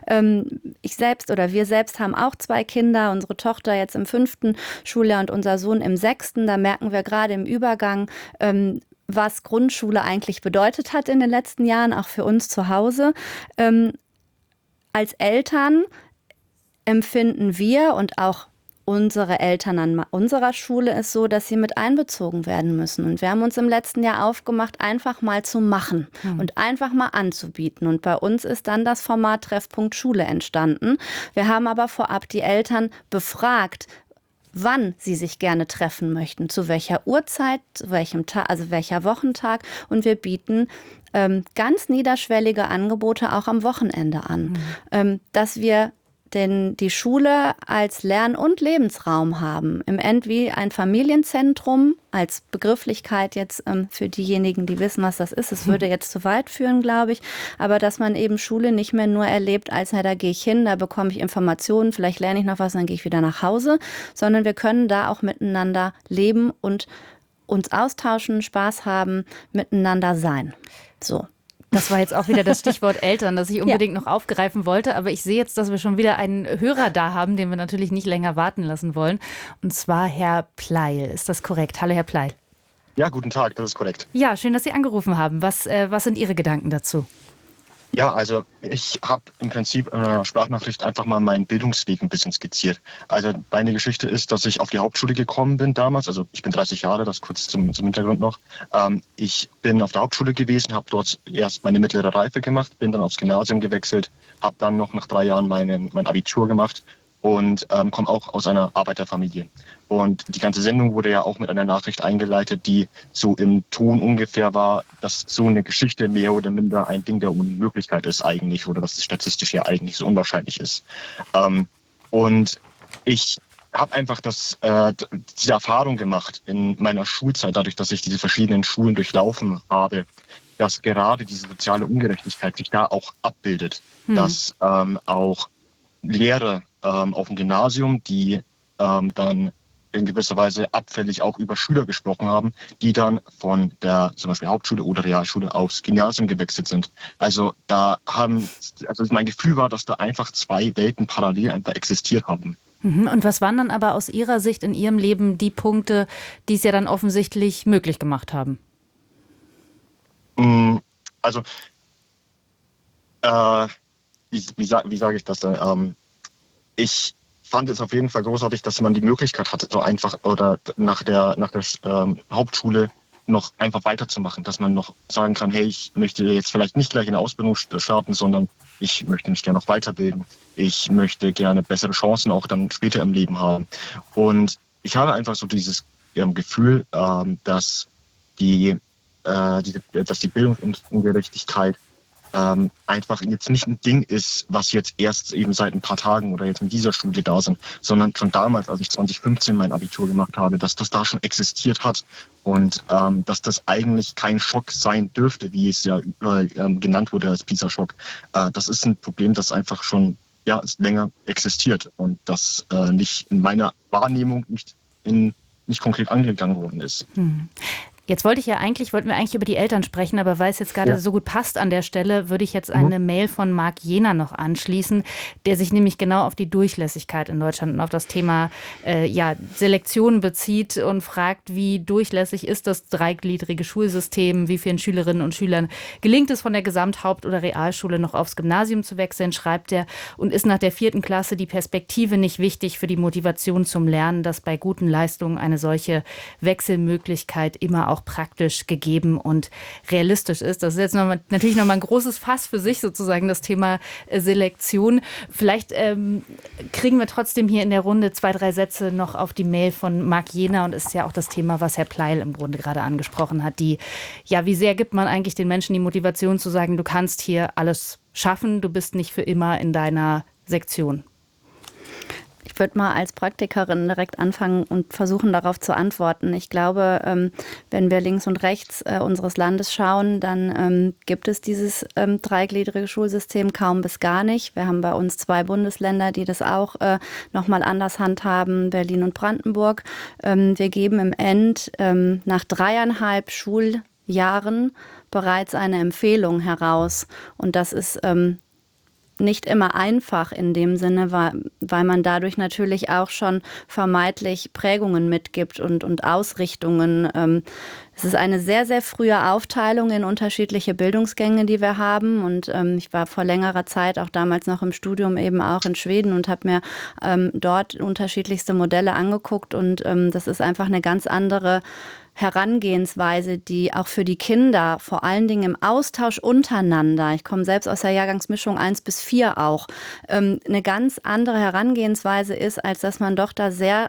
Ich selbst oder wir selbst haben auch zwei Kinder, unsere Tochter jetzt im fünften Schuljahr und unser Sohn im sechsten. Da merken wir gerade im Übergang, was Grundschule eigentlich bedeutet hat in den letzten Jahren, auch für uns zu Hause. Als Eltern empfinden wir und auch unsere Eltern an unserer Schule ist so, dass sie mit einbezogen werden müssen. Und wir haben uns im letzten Jahr aufgemacht, einfach mal zu machen mhm. und einfach mal anzubieten. Und bei uns ist dann das Format Treffpunkt Schule entstanden. Wir haben aber vorab die Eltern befragt, wann sie sich gerne treffen möchten, zu welcher Uhrzeit, zu welchem Tag, also welcher Wochentag. Und wir bieten ähm, ganz niederschwellige Angebote auch am Wochenende an, mhm. ähm, dass wir den, die Schule als Lern- und Lebensraum haben. Im End wie ein Familienzentrum als Begrifflichkeit jetzt ähm, für diejenigen, die wissen, was das ist. Es würde jetzt zu weit führen, glaube ich. Aber dass man eben Schule nicht mehr nur erlebt, als na, da gehe ich hin, da bekomme ich Informationen, vielleicht lerne ich noch was, dann gehe ich wieder nach Hause. Sondern wir können da auch miteinander leben und uns austauschen, Spaß haben, miteinander sein. So. Das war jetzt auch wieder das Stichwort Eltern, das ich unbedingt ja. noch aufgreifen wollte. Aber ich sehe jetzt, dass wir schon wieder einen Hörer da haben, den wir natürlich nicht länger warten lassen wollen. Und zwar Herr Pleil. Ist das korrekt? Hallo, Herr Pleil. Ja, guten Tag, das ist korrekt. Ja, schön, dass Sie angerufen haben. Was, äh, was sind Ihre Gedanken dazu? Ja, also ich habe im Prinzip in einer Sprachnachricht einfach mal meinen Bildungsweg ein bisschen skizziert. Also meine Geschichte ist, dass ich auf die Hauptschule gekommen bin damals. Also ich bin dreißig Jahre, das kurz zum, zum Hintergrund noch. Ähm, ich bin auf der Hauptschule gewesen, habe dort erst meine mittlere Reife gemacht, bin dann aufs Gymnasium gewechselt, habe dann noch nach drei Jahren meine, mein Abitur gemacht und ähm, komme auch aus einer Arbeiterfamilie. Und die ganze Sendung wurde ja auch mit einer Nachricht eingeleitet, die so im Ton ungefähr war, dass so eine Geschichte mehr oder minder ein Ding der Unmöglichkeit ist eigentlich oder dass es statistisch ja eigentlich so unwahrscheinlich ist. Ähm, und ich habe einfach das, äh, diese Erfahrung gemacht in meiner Schulzeit, dadurch, dass ich diese verschiedenen Schulen durchlaufen habe, dass gerade diese soziale Ungerechtigkeit sich da auch abbildet. Hm. Dass ähm, auch Lehrer ähm, auf dem Gymnasium, die ähm, dann in gewisser Weise abfällig auch über Schüler gesprochen haben, die dann von der zum Beispiel Hauptschule oder Realschule aufs Gymnasium gewechselt sind. Also da haben, also mein Gefühl war, dass da einfach zwei Welten parallel einfach existiert haben. Und was waren dann aber aus Ihrer Sicht in Ihrem Leben die Punkte, die es ja dann offensichtlich möglich gemacht haben? Also, äh, wie, wie, wie sage ich das denn? Ähm, ich fand es auf jeden Fall großartig, dass man die Möglichkeit hatte, so einfach oder nach der, nach der ähm, Hauptschule noch einfach weiterzumachen, dass man noch sagen kann, hey, ich möchte jetzt vielleicht nicht gleich in der Ausbildung starten, sondern ich möchte mich gerne noch weiterbilden. Ich möchte gerne bessere Chancen auch dann später im Leben haben. Und ich habe einfach so dieses ähm, Gefühl, ähm, dass die, äh, die, dass die Bildungsungerechtigkeit Ähm, einfach jetzt nicht ein Ding ist, was jetzt erst eben seit ein paar Tagen oder jetzt in dieser Schule da sind, sondern schon damals, als ich zwanzig fünfzehn mein Abitur gemacht habe, dass das da schon existiert hat und ähm, dass das eigentlich kein Schock sein dürfte, wie es ja überall ähm, genannt wurde als PISA-Schock. Äh, das ist ein Problem, das einfach schon ja, länger existiert und das äh, nicht in meiner Wahrnehmung nicht, in, nicht konkret angegangen worden ist. Hm. Jetzt wollte ich ja eigentlich, wollten wir eigentlich über die Eltern sprechen, aber weil es jetzt gerade ja. so gut passt an der Stelle, würde ich jetzt eine mhm. Mail von Marc Jehner noch anschließen, der sich nämlich genau auf die Durchlässigkeit in Deutschland und auf das Thema äh, ja, Selektion bezieht und fragt, wie durchlässig ist das dreigliedrige Schulsystem, wie vielen Schülerinnen und Schülern gelingt es von der Gesamthaupt- oder Realschule noch aufs Gymnasium zu wechseln, schreibt er, und ist nach der vierten Klasse die Perspektive nicht wichtig für die Motivation zum Lernen, dass bei guten Leistungen eine solche Wechselmöglichkeit immer auch auch praktisch gegeben und realistisch ist. Das ist jetzt noch mal, natürlich nochmal ein großes Fass für sich sozusagen, das Thema Selektion. Vielleicht ähm, kriegen wir trotzdem hier in der Runde zwei, drei Sätze noch auf die Mail von Marc Jehner, und ist ja auch das Thema, was Herr Pleil im Grunde gerade angesprochen hat. Die, ja, wie sehr gibt man eigentlich den Menschen die Motivation zu sagen, du kannst hier alles schaffen, du bist nicht für immer in deiner Sektion? Ich würde mal als Praktikerin direkt anfangen und versuchen, darauf zu antworten. Ich glaube, ähm, wenn wir links und rechts äh, unseres Landes schauen, dann ähm, gibt es dieses ähm, dreigliedrige Schulsystem kaum bis gar nicht. Wir haben bei uns zwei Bundesländer, die das auch äh, nochmal anders handhaben, Berlin und Brandenburg. Ähm, wir geben im End ähm, nach dreieinhalb Schuljahren bereits eine Empfehlung heraus. Und das ist ähm, nicht immer einfach in dem Sinne, weil, weil man dadurch natürlich auch schon vermeintlich Prägungen mitgibt und, und Ausrichtungen. Ähm, es ist eine sehr, sehr frühe Aufteilung in unterschiedliche Bildungsgänge, die wir haben. Und ähm, ich war vor längerer Zeit auch damals noch im Studium eben auch in Schweden und habe mir ähm, dort unterschiedlichste Modelle angeguckt. Und ähm, das ist einfach eine ganz andere Herangehensweise, die auch für die Kinder, vor allen Dingen im Austausch untereinander, ich komme selbst aus der Jahrgangsmischung eins bis vier auch, ähm, eine ganz andere Herangehensweise ist, als dass man doch da sehr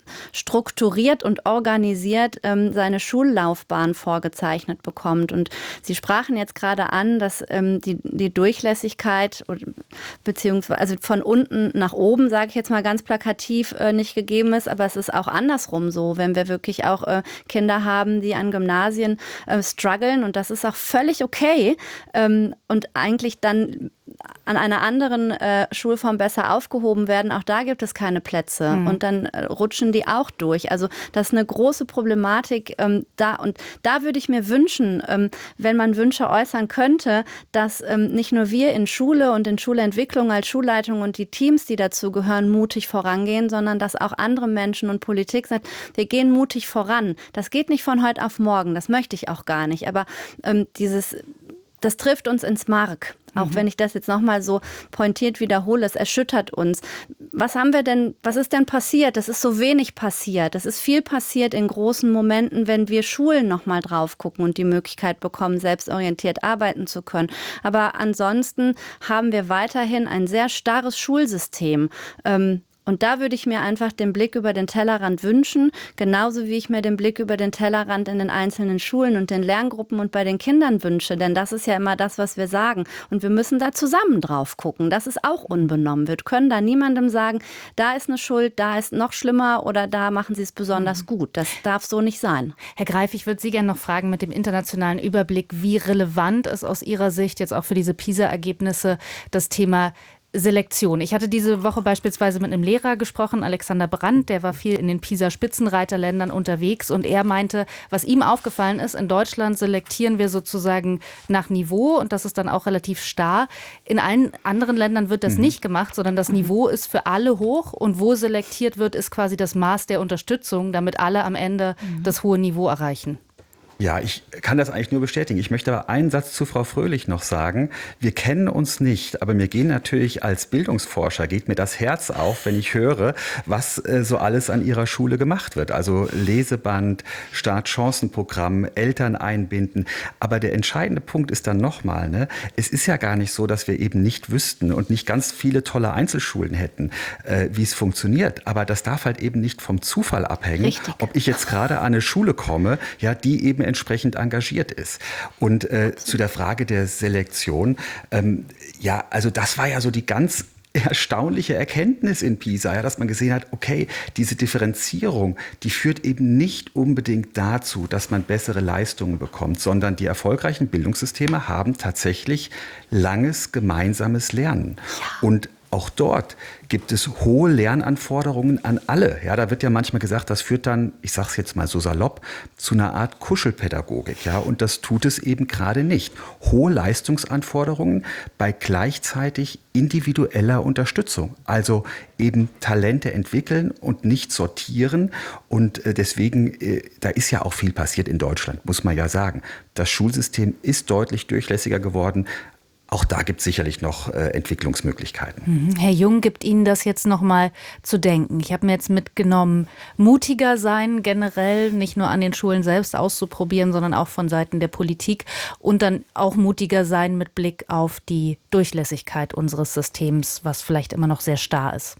strukturiert und organisiert ähm, seine Schullaufbahn vorgezeichnet bekommt. Und Sie sprachen jetzt gerade an, dass ähm, die, die Durchlässigkeit beziehungsweise also von unten nach oben, sage ich jetzt mal ganz plakativ, äh, nicht gegeben ist, aber es ist auch andersrum so, wenn wir wirklich auch äh, Kinder haben, die an Gymnasien äh, strugglen, und das ist auch völlig okay ähm, und eigentlich dann an einer anderen äh, Schulform besser aufgehoben werden. Auch da gibt es keine Plätze. Mhm. Und dann äh, rutschen die auch durch. Also das ist eine große Problematik ähm, da. Und da würde ich mir wünschen, ähm, wenn man Wünsche äußern könnte, dass ähm, nicht nur wir in Schule und in Schulentwicklung als Schulleitung und die Teams, die dazu gehören, mutig vorangehen, sondern dass auch andere Menschen und Politik sagt, wir gehen mutig voran. Das geht nicht von heute auf morgen. Das möchte ich auch gar nicht. Aber ähm, dieses, das trifft uns ins Mark. Auch mhm. wenn ich das jetzt nochmal so pointiert wiederhole, es erschüttert uns. Was haben wir denn, was ist denn passiert? Es ist so wenig passiert. Es ist viel passiert in großen Momenten, wenn wir Schulen nochmal drauf gucken und die Möglichkeit bekommen, selbstorientiert arbeiten zu können. Aber ansonsten haben wir weiterhin ein sehr starres Schulsystem. Ähm, Und da würde ich mir einfach den Blick über den Tellerrand wünschen, genauso wie ich mir den Blick über den Tellerrand in den einzelnen Schulen und den Lerngruppen und bei den Kindern wünsche. Denn das ist ja immer das, was wir sagen. Und wir müssen da zusammen drauf gucken, dass es auch unbenommen wird. Wir können da niemandem sagen, da ist eine Schuld, da ist noch schlimmer oder da machen Sie es besonders gut. Das darf so nicht sein. Herr Greif, ich würde Sie gerne noch fragen mit dem internationalen Überblick, wie relevant ist aus Ihrer Sicht jetzt auch für diese PISA-Ergebnisse das Thema Selektion. Ich hatte diese Woche beispielsweise mit einem Lehrer gesprochen, Alexander Brandt, der war viel in den PISA-Spitzenreiterländern unterwegs und er meinte, was ihm aufgefallen ist, in Deutschland selektieren wir sozusagen nach Niveau und das ist dann auch relativ starr. In allen anderen Ländern wird das mhm. nicht gemacht, sondern das Niveau ist für alle hoch und wo selektiert wird, ist quasi das Maß der Unterstützung, damit alle am Ende mhm. das hohe Niveau erreichen. Ja, ich kann das eigentlich nur bestätigen. Ich möchte aber einen Satz zu Frau Fröhlich noch sagen. Wir kennen uns nicht, aber mir gehen natürlich als Bildungsforscher, geht mir das Herz auf, wenn ich höre, was äh, so alles an ihrer Schule gemacht wird. Also Leseband, Startchancenprogramm, Eltern einbinden. Aber der entscheidende Punkt ist dann nochmal, ne, es ist ja gar nicht so, dass wir eben nicht wüssten und nicht ganz viele tolle Einzelschulen hätten, äh, wie es funktioniert. Aber das darf halt eben nicht vom Zufall abhängen, Richtig. Ob ich jetzt gerade an eine Schule komme, ja, die eben entsprechend engagiert ist. Und äh, zu der Frage der Selektion, ähm, ja, also das war ja so die ganz erstaunliche Erkenntnis in PISA, ja, dass man gesehen hat, okay, diese Differenzierung, die führt eben nicht unbedingt dazu, dass man bessere Leistungen bekommt, sondern die erfolgreichen Bildungssysteme haben tatsächlich langes gemeinsames Lernen. Ja. Und auch dort gibt es hohe Lernanforderungen an alle. Ja, da wird ja manchmal gesagt, das führt dann, ich sage es jetzt mal so salopp, zu einer Art Kuschelpädagogik. Ja, und das tut es eben gerade nicht. Hohe Leistungsanforderungen bei gleichzeitig individueller Unterstützung. Also eben Talente entwickeln und nicht sortieren. Und deswegen, da ist ja auch viel passiert in Deutschland, muss man ja sagen. Das Schulsystem ist deutlich durchlässiger geworden. Auch da gibt es sicherlich noch äh, Entwicklungsmöglichkeiten. Herr Jung, gibt Ihnen das jetzt noch mal zu denken? Ich habe mir jetzt mitgenommen, mutiger sein generell, nicht nur an den Schulen selbst auszuprobieren, sondern auch von Seiten der Politik und dann auch mutiger sein mit Blick auf die Durchlässigkeit unseres Systems, was vielleicht immer noch sehr starr ist.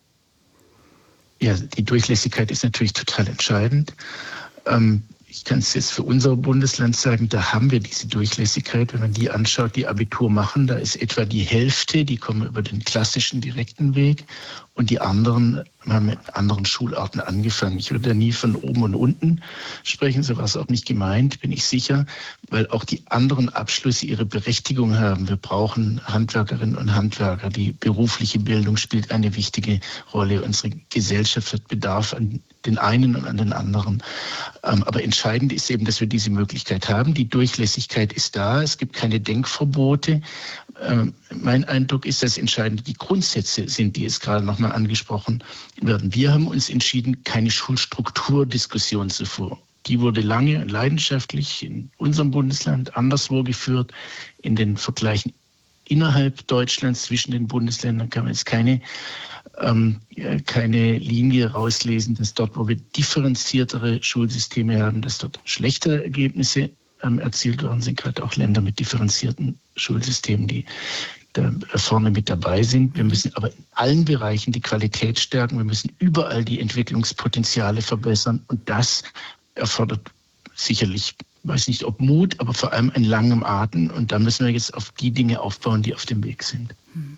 Ja, die Durchlässigkeit ist natürlich total entscheidend. Ähm Ich kann es jetzt für unser Bundesland sagen, da haben wir diese Durchlässigkeit. Wenn man die anschaut, die Abitur machen, da ist etwa die Hälfte, die kommen über den klassischen direkten Weg und die anderen haben mit anderen Schularten angefangen. Ich würde da nie von oben und unten sprechen, so war es auch nicht gemeint, bin ich sicher, weil auch die anderen Abschlüsse ihre Berechtigung haben. Wir brauchen Handwerkerinnen und Handwerker. Die berufliche Bildung spielt eine wichtige Rolle. Unsere Gesellschaft hat Bedarf an den einen und an den anderen. Aber entscheidend ist eben, dass wir diese Möglichkeit haben. Die Durchlässigkeit ist da. Es gibt keine Denkverbote. Mein Eindruck ist, dass entscheidend die Grundsätze sind, die jetzt gerade nochmal angesprochen werden. Wir haben uns entschieden, keine Schulstrukturdiskussion zu führen. Die wurde lange und leidenschaftlich in unserem Bundesland anderswo geführt. In den Vergleichen innerhalb Deutschlands zwischen den Bundesländern kann man jetzt keine, ähm, keine Linie rauslesen, dass dort, wo wir differenziertere Schulsysteme haben, dass dort schlechtere Ergebnisse ähm, erzielt worden sind, gerade auch Länder mit differenzierten Schulsystemen, die da vorne mit dabei sind. Wir müssen aber in allen Bereichen die Qualität stärken. Wir müssen überall die Entwicklungspotenziale verbessern. Und das erfordert sicherlich, weiß nicht ob Mut, aber vor allem einen langen Atem. Und da müssen wir jetzt auf die Dinge aufbauen, die auf dem Weg sind.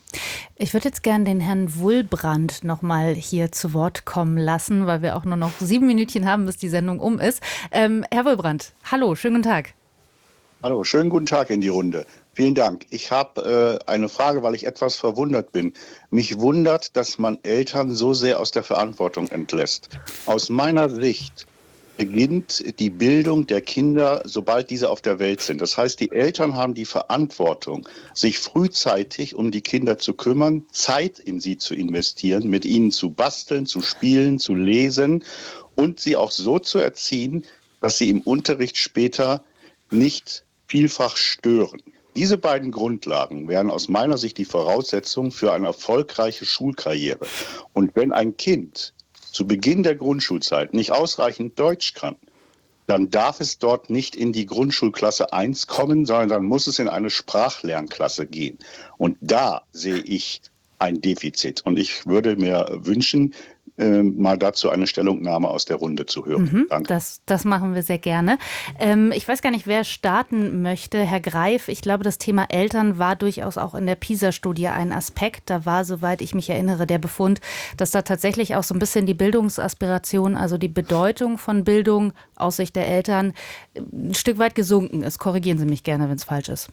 Ich würde jetzt gerne den Herrn Wulbrand noch mal hier zu Wort kommen lassen, weil wir auch nur noch sieben Minütchen haben, bis die Sendung um ist. Ähm, Herr Wulbrand, hallo, schönen guten Tag. Hallo, schönen guten Tag in die Runde. Vielen Dank. Ich habe äh, eine Frage, weil ich etwas verwundert bin. Mich wundert, dass man Eltern so sehr aus der Verantwortung entlässt. Aus meiner Sicht beginnt die Bildung der Kinder, sobald diese auf der Welt sind. Das heißt, die Eltern haben die Verantwortung, sich frühzeitig um die Kinder zu kümmern, Zeit in sie zu investieren, mit ihnen zu basteln, zu spielen, zu lesen und sie auch so zu erziehen, dass sie im Unterricht später nicht vielfach stören. Diese beiden Grundlagen wären aus meiner Sicht die Voraussetzung für eine erfolgreiche Schulkarriere. Und wenn ein Kind zu Beginn der Grundschulzeit nicht ausreichend Deutsch kann, dann darf es dort nicht in die Grundschulklasse eins kommen, sondern dann muss es in eine Sprachlernklasse gehen. Und da sehe ich ein Defizit. Und ich würde mir wünschen, äh, mal dazu eine Stellungnahme aus der Runde zu hören. Mhm, Danke. Das, das machen wir sehr gerne. Ähm, ich weiß gar nicht, wer starten möchte. Herr Greif, ich glaube, das Thema Eltern war durchaus auch in der PISA-Studie ein Aspekt. Da war, soweit ich mich erinnere, der Befund, dass da tatsächlich auch so ein bisschen die Bildungsaspiration, also die Bedeutung von Bildung aus Sicht der Eltern, ein Stück weit gesunken ist. Korrigieren Sie mich gerne, wenn es falsch ist.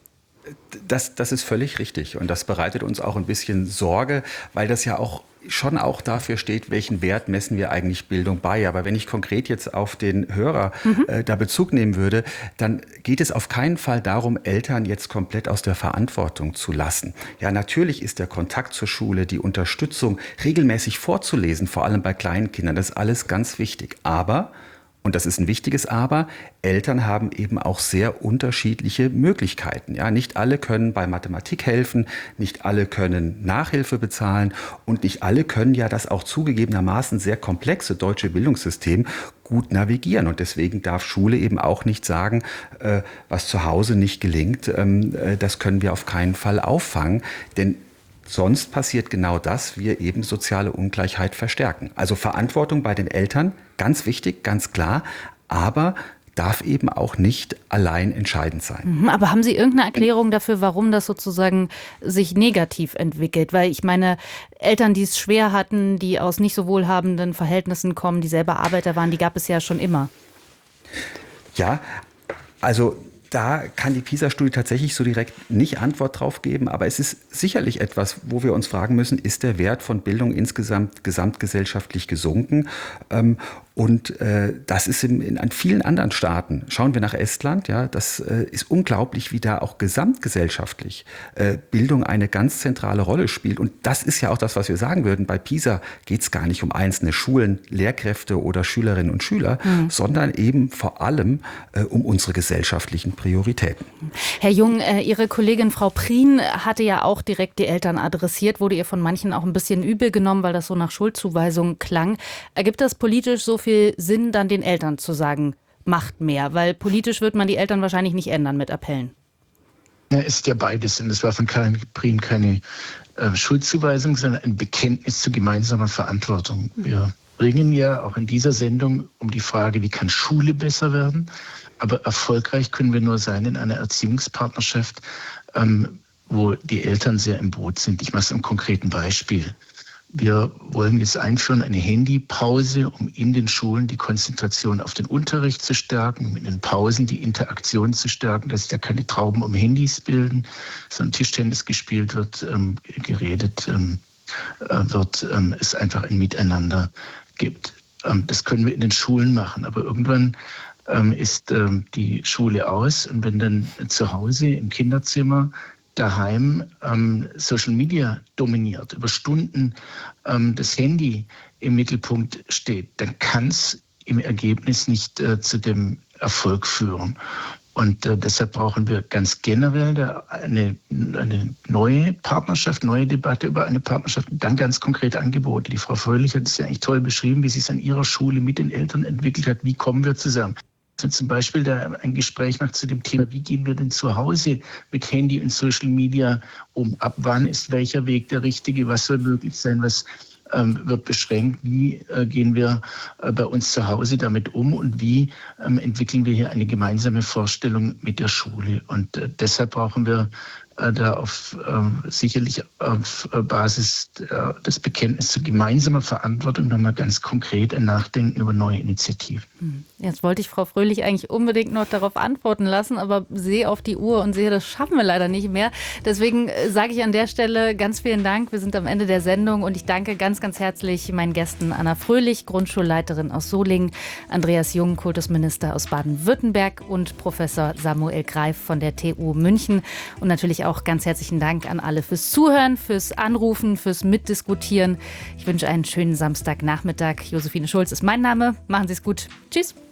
Das, das ist völlig richtig und das bereitet uns auch ein bisschen Sorge, weil das ja auch schon auch dafür steht, welchen Wert messen wir eigentlich Bildung bei. Aber wenn ich konkret jetzt auf den Hörer mhm. äh, da Bezug nehmen würde, dann geht es auf keinen Fall darum, Eltern jetzt komplett aus der Verantwortung zu lassen. Ja, natürlich ist der Kontakt zur Schule, die Unterstützung, regelmäßig vorzulesen, vor allem bei kleinen Kindern, das ist alles ganz wichtig. Aber und das ist ein wichtiges Aber, Eltern haben eben auch sehr unterschiedliche Möglichkeiten. Ja, nicht alle können bei Mathematik helfen, nicht alle können Nachhilfe bezahlen und nicht alle können ja das auch zugegebenermaßen sehr komplexe deutsche Bildungssystem gut navigieren. Und deswegen darf Schule eben auch nicht sagen, äh, was zu Hause nicht gelingt, ähm, äh, das können wir auf keinen Fall auffangen. Denn sonst passiert genau das, wir eben soziale Ungleichheit verstärken. Also Verantwortung bei den Eltern, ganz wichtig, ganz klar, aber darf eben auch nicht allein entscheidend sein. Aber haben Sie irgendeine Erklärung dafür, warum das sozusagen sich negativ entwickelt? Weil ich meine, Eltern, die es schwer hatten, die aus nicht so wohlhabenden Verhältnissen kommen, die selber Arbeiter waren, die gab es ja schon immer. Ja, also da kann die PISA-Studie tatsächlich so direkt nicht Antwort drauf geben, aber es ist sicherlich etwas, wo wir uns fragen müssen, ist der Wert von Bildung insgesamt gesamtgesellschaftlich gesunken? Ähm, Und äh, das ist in, in an vielen anderen Staaten. Schauen wir nach Estland, ja, das äh, ist unglaublich, wie da auch gesamtgesellschaftlich äh, Bildung eine ganz zentrale Rolle spielt. Und das ist ja auch das, was wir sagen würden. Bei PISA geht es gar nicht um einzelne Schulen, Lehrkräfte oder Schülerinnen und Schüler, mhm. sondern eben vor allem äh, um unsere gesellschaftlichen Prioritäten. Herr Jung, äh, Ihre Kollegin Frau Prien hatte ja auch direkt die Eltern adressiert, wurde ihr von manchen auch ein bisschen übel genommen, weil das so nach Schuldzuweisung klang. Ergibt das politisch so viel Sinn, dann den Eltern zu sagen, macht mehr? Weil politisch wird man die Eltern wahrscheinlich nicht ändern mit Appellen. Ja, ist ja beides. Und es war von Karin Prien keine äh, Schuldzuweisung, sondern ein Bekenntnis zu gemeinsamer Verantwortung. Wir bringen ja auch in dieser Sendung um die Frage, wie kann Schule besser werden? Aber erfolgreich können wir nur sein in einer Erziehungspartnerschaft, ähm, wo die Eltern sehr im Boot sind. Ich mache es am konkreten Beispiel. Wir wollen jetzt einführen eine Handypause, um in den Schulen die Konzentration auf den Unterricht zu stärken, um in den Pausen die Interaktion zu stärken, dass da keine Trauben um Handys bilden, sondern Tischtennis gespielt wird, ähm, geredet ähm, äh, wird, ähm, es einfach ein Miteinander gibt. Ähm, das können wir in den Schulen machen, aber irgendwann ähm, ist ähm, die Schule aus und wenn dann zu Hause im Kinderzimmer daheim ähm, Social Media dominiert, über Stunden ähm, das Handy im Mittelpunkt steht, dann kann es im Ergebnis nicht äh, zu dem Erfolg führen. Und äh, deshalb brauchen wir ganz generell da eine, eine neue Partnerschaft, neue Debatte über eine Partnerschaft und dann ganz konkrete Angebote. Die Frau Fröhlich hat es ja eigentlich toll beschrieben, wie sie es an ihrer Schule mit den Eltern entwickelt hat. Wie kommen wir zusammen? zum Beispiel da ein Gespräch macht zu dem Thema, wie gehen wir denn zu Hause mit Handy und Social Media um? Ab wann ist welcher Weg der richtige? Was soll möglich sein? Was ähm, wird beschränkt? Wie äh, gehen wir äh, bei uns zu Hause damit um? Und wie ähm, entwickeln wir hier eine gemeinsame Vorstellung mit der Schule? Und äh, deshalb brauchen wir da auf äh, sicherlich auf Basis äh, des Bekenntnisses zu gemeinsamer Verantwortung nochmal ganz konkret ein Nachdenken über neue Initiativen. Jetzt wollte ich Frau Fröhlich eigentlich unbedingt noch darauf antworten lassen, aber sehe auf die Uhr und sehe, das schaffen wir leider nicht mehr. Deswegen sage ich an der Stelle ganz vielen Dank. Wir sind am Ende der Sendung und ich danke ganz, ganz herzlich meinen Gästen Anna Fröhlich, Grundschulleiterin aus Solingen, Andreas Jung, Kultusminister aus Baden-Württemberg und Professor Samuel Greif von der T U München. Und natürlich auch ganz herzlichen Dank an alle fürs Zuhören, fürs Anrufen, fürs Mitdiskutieren. Ich wünsche einen schönen Samstagnachmittag. Josephine Schulz ist mein Name. Machen Sie es gut. Tschüss.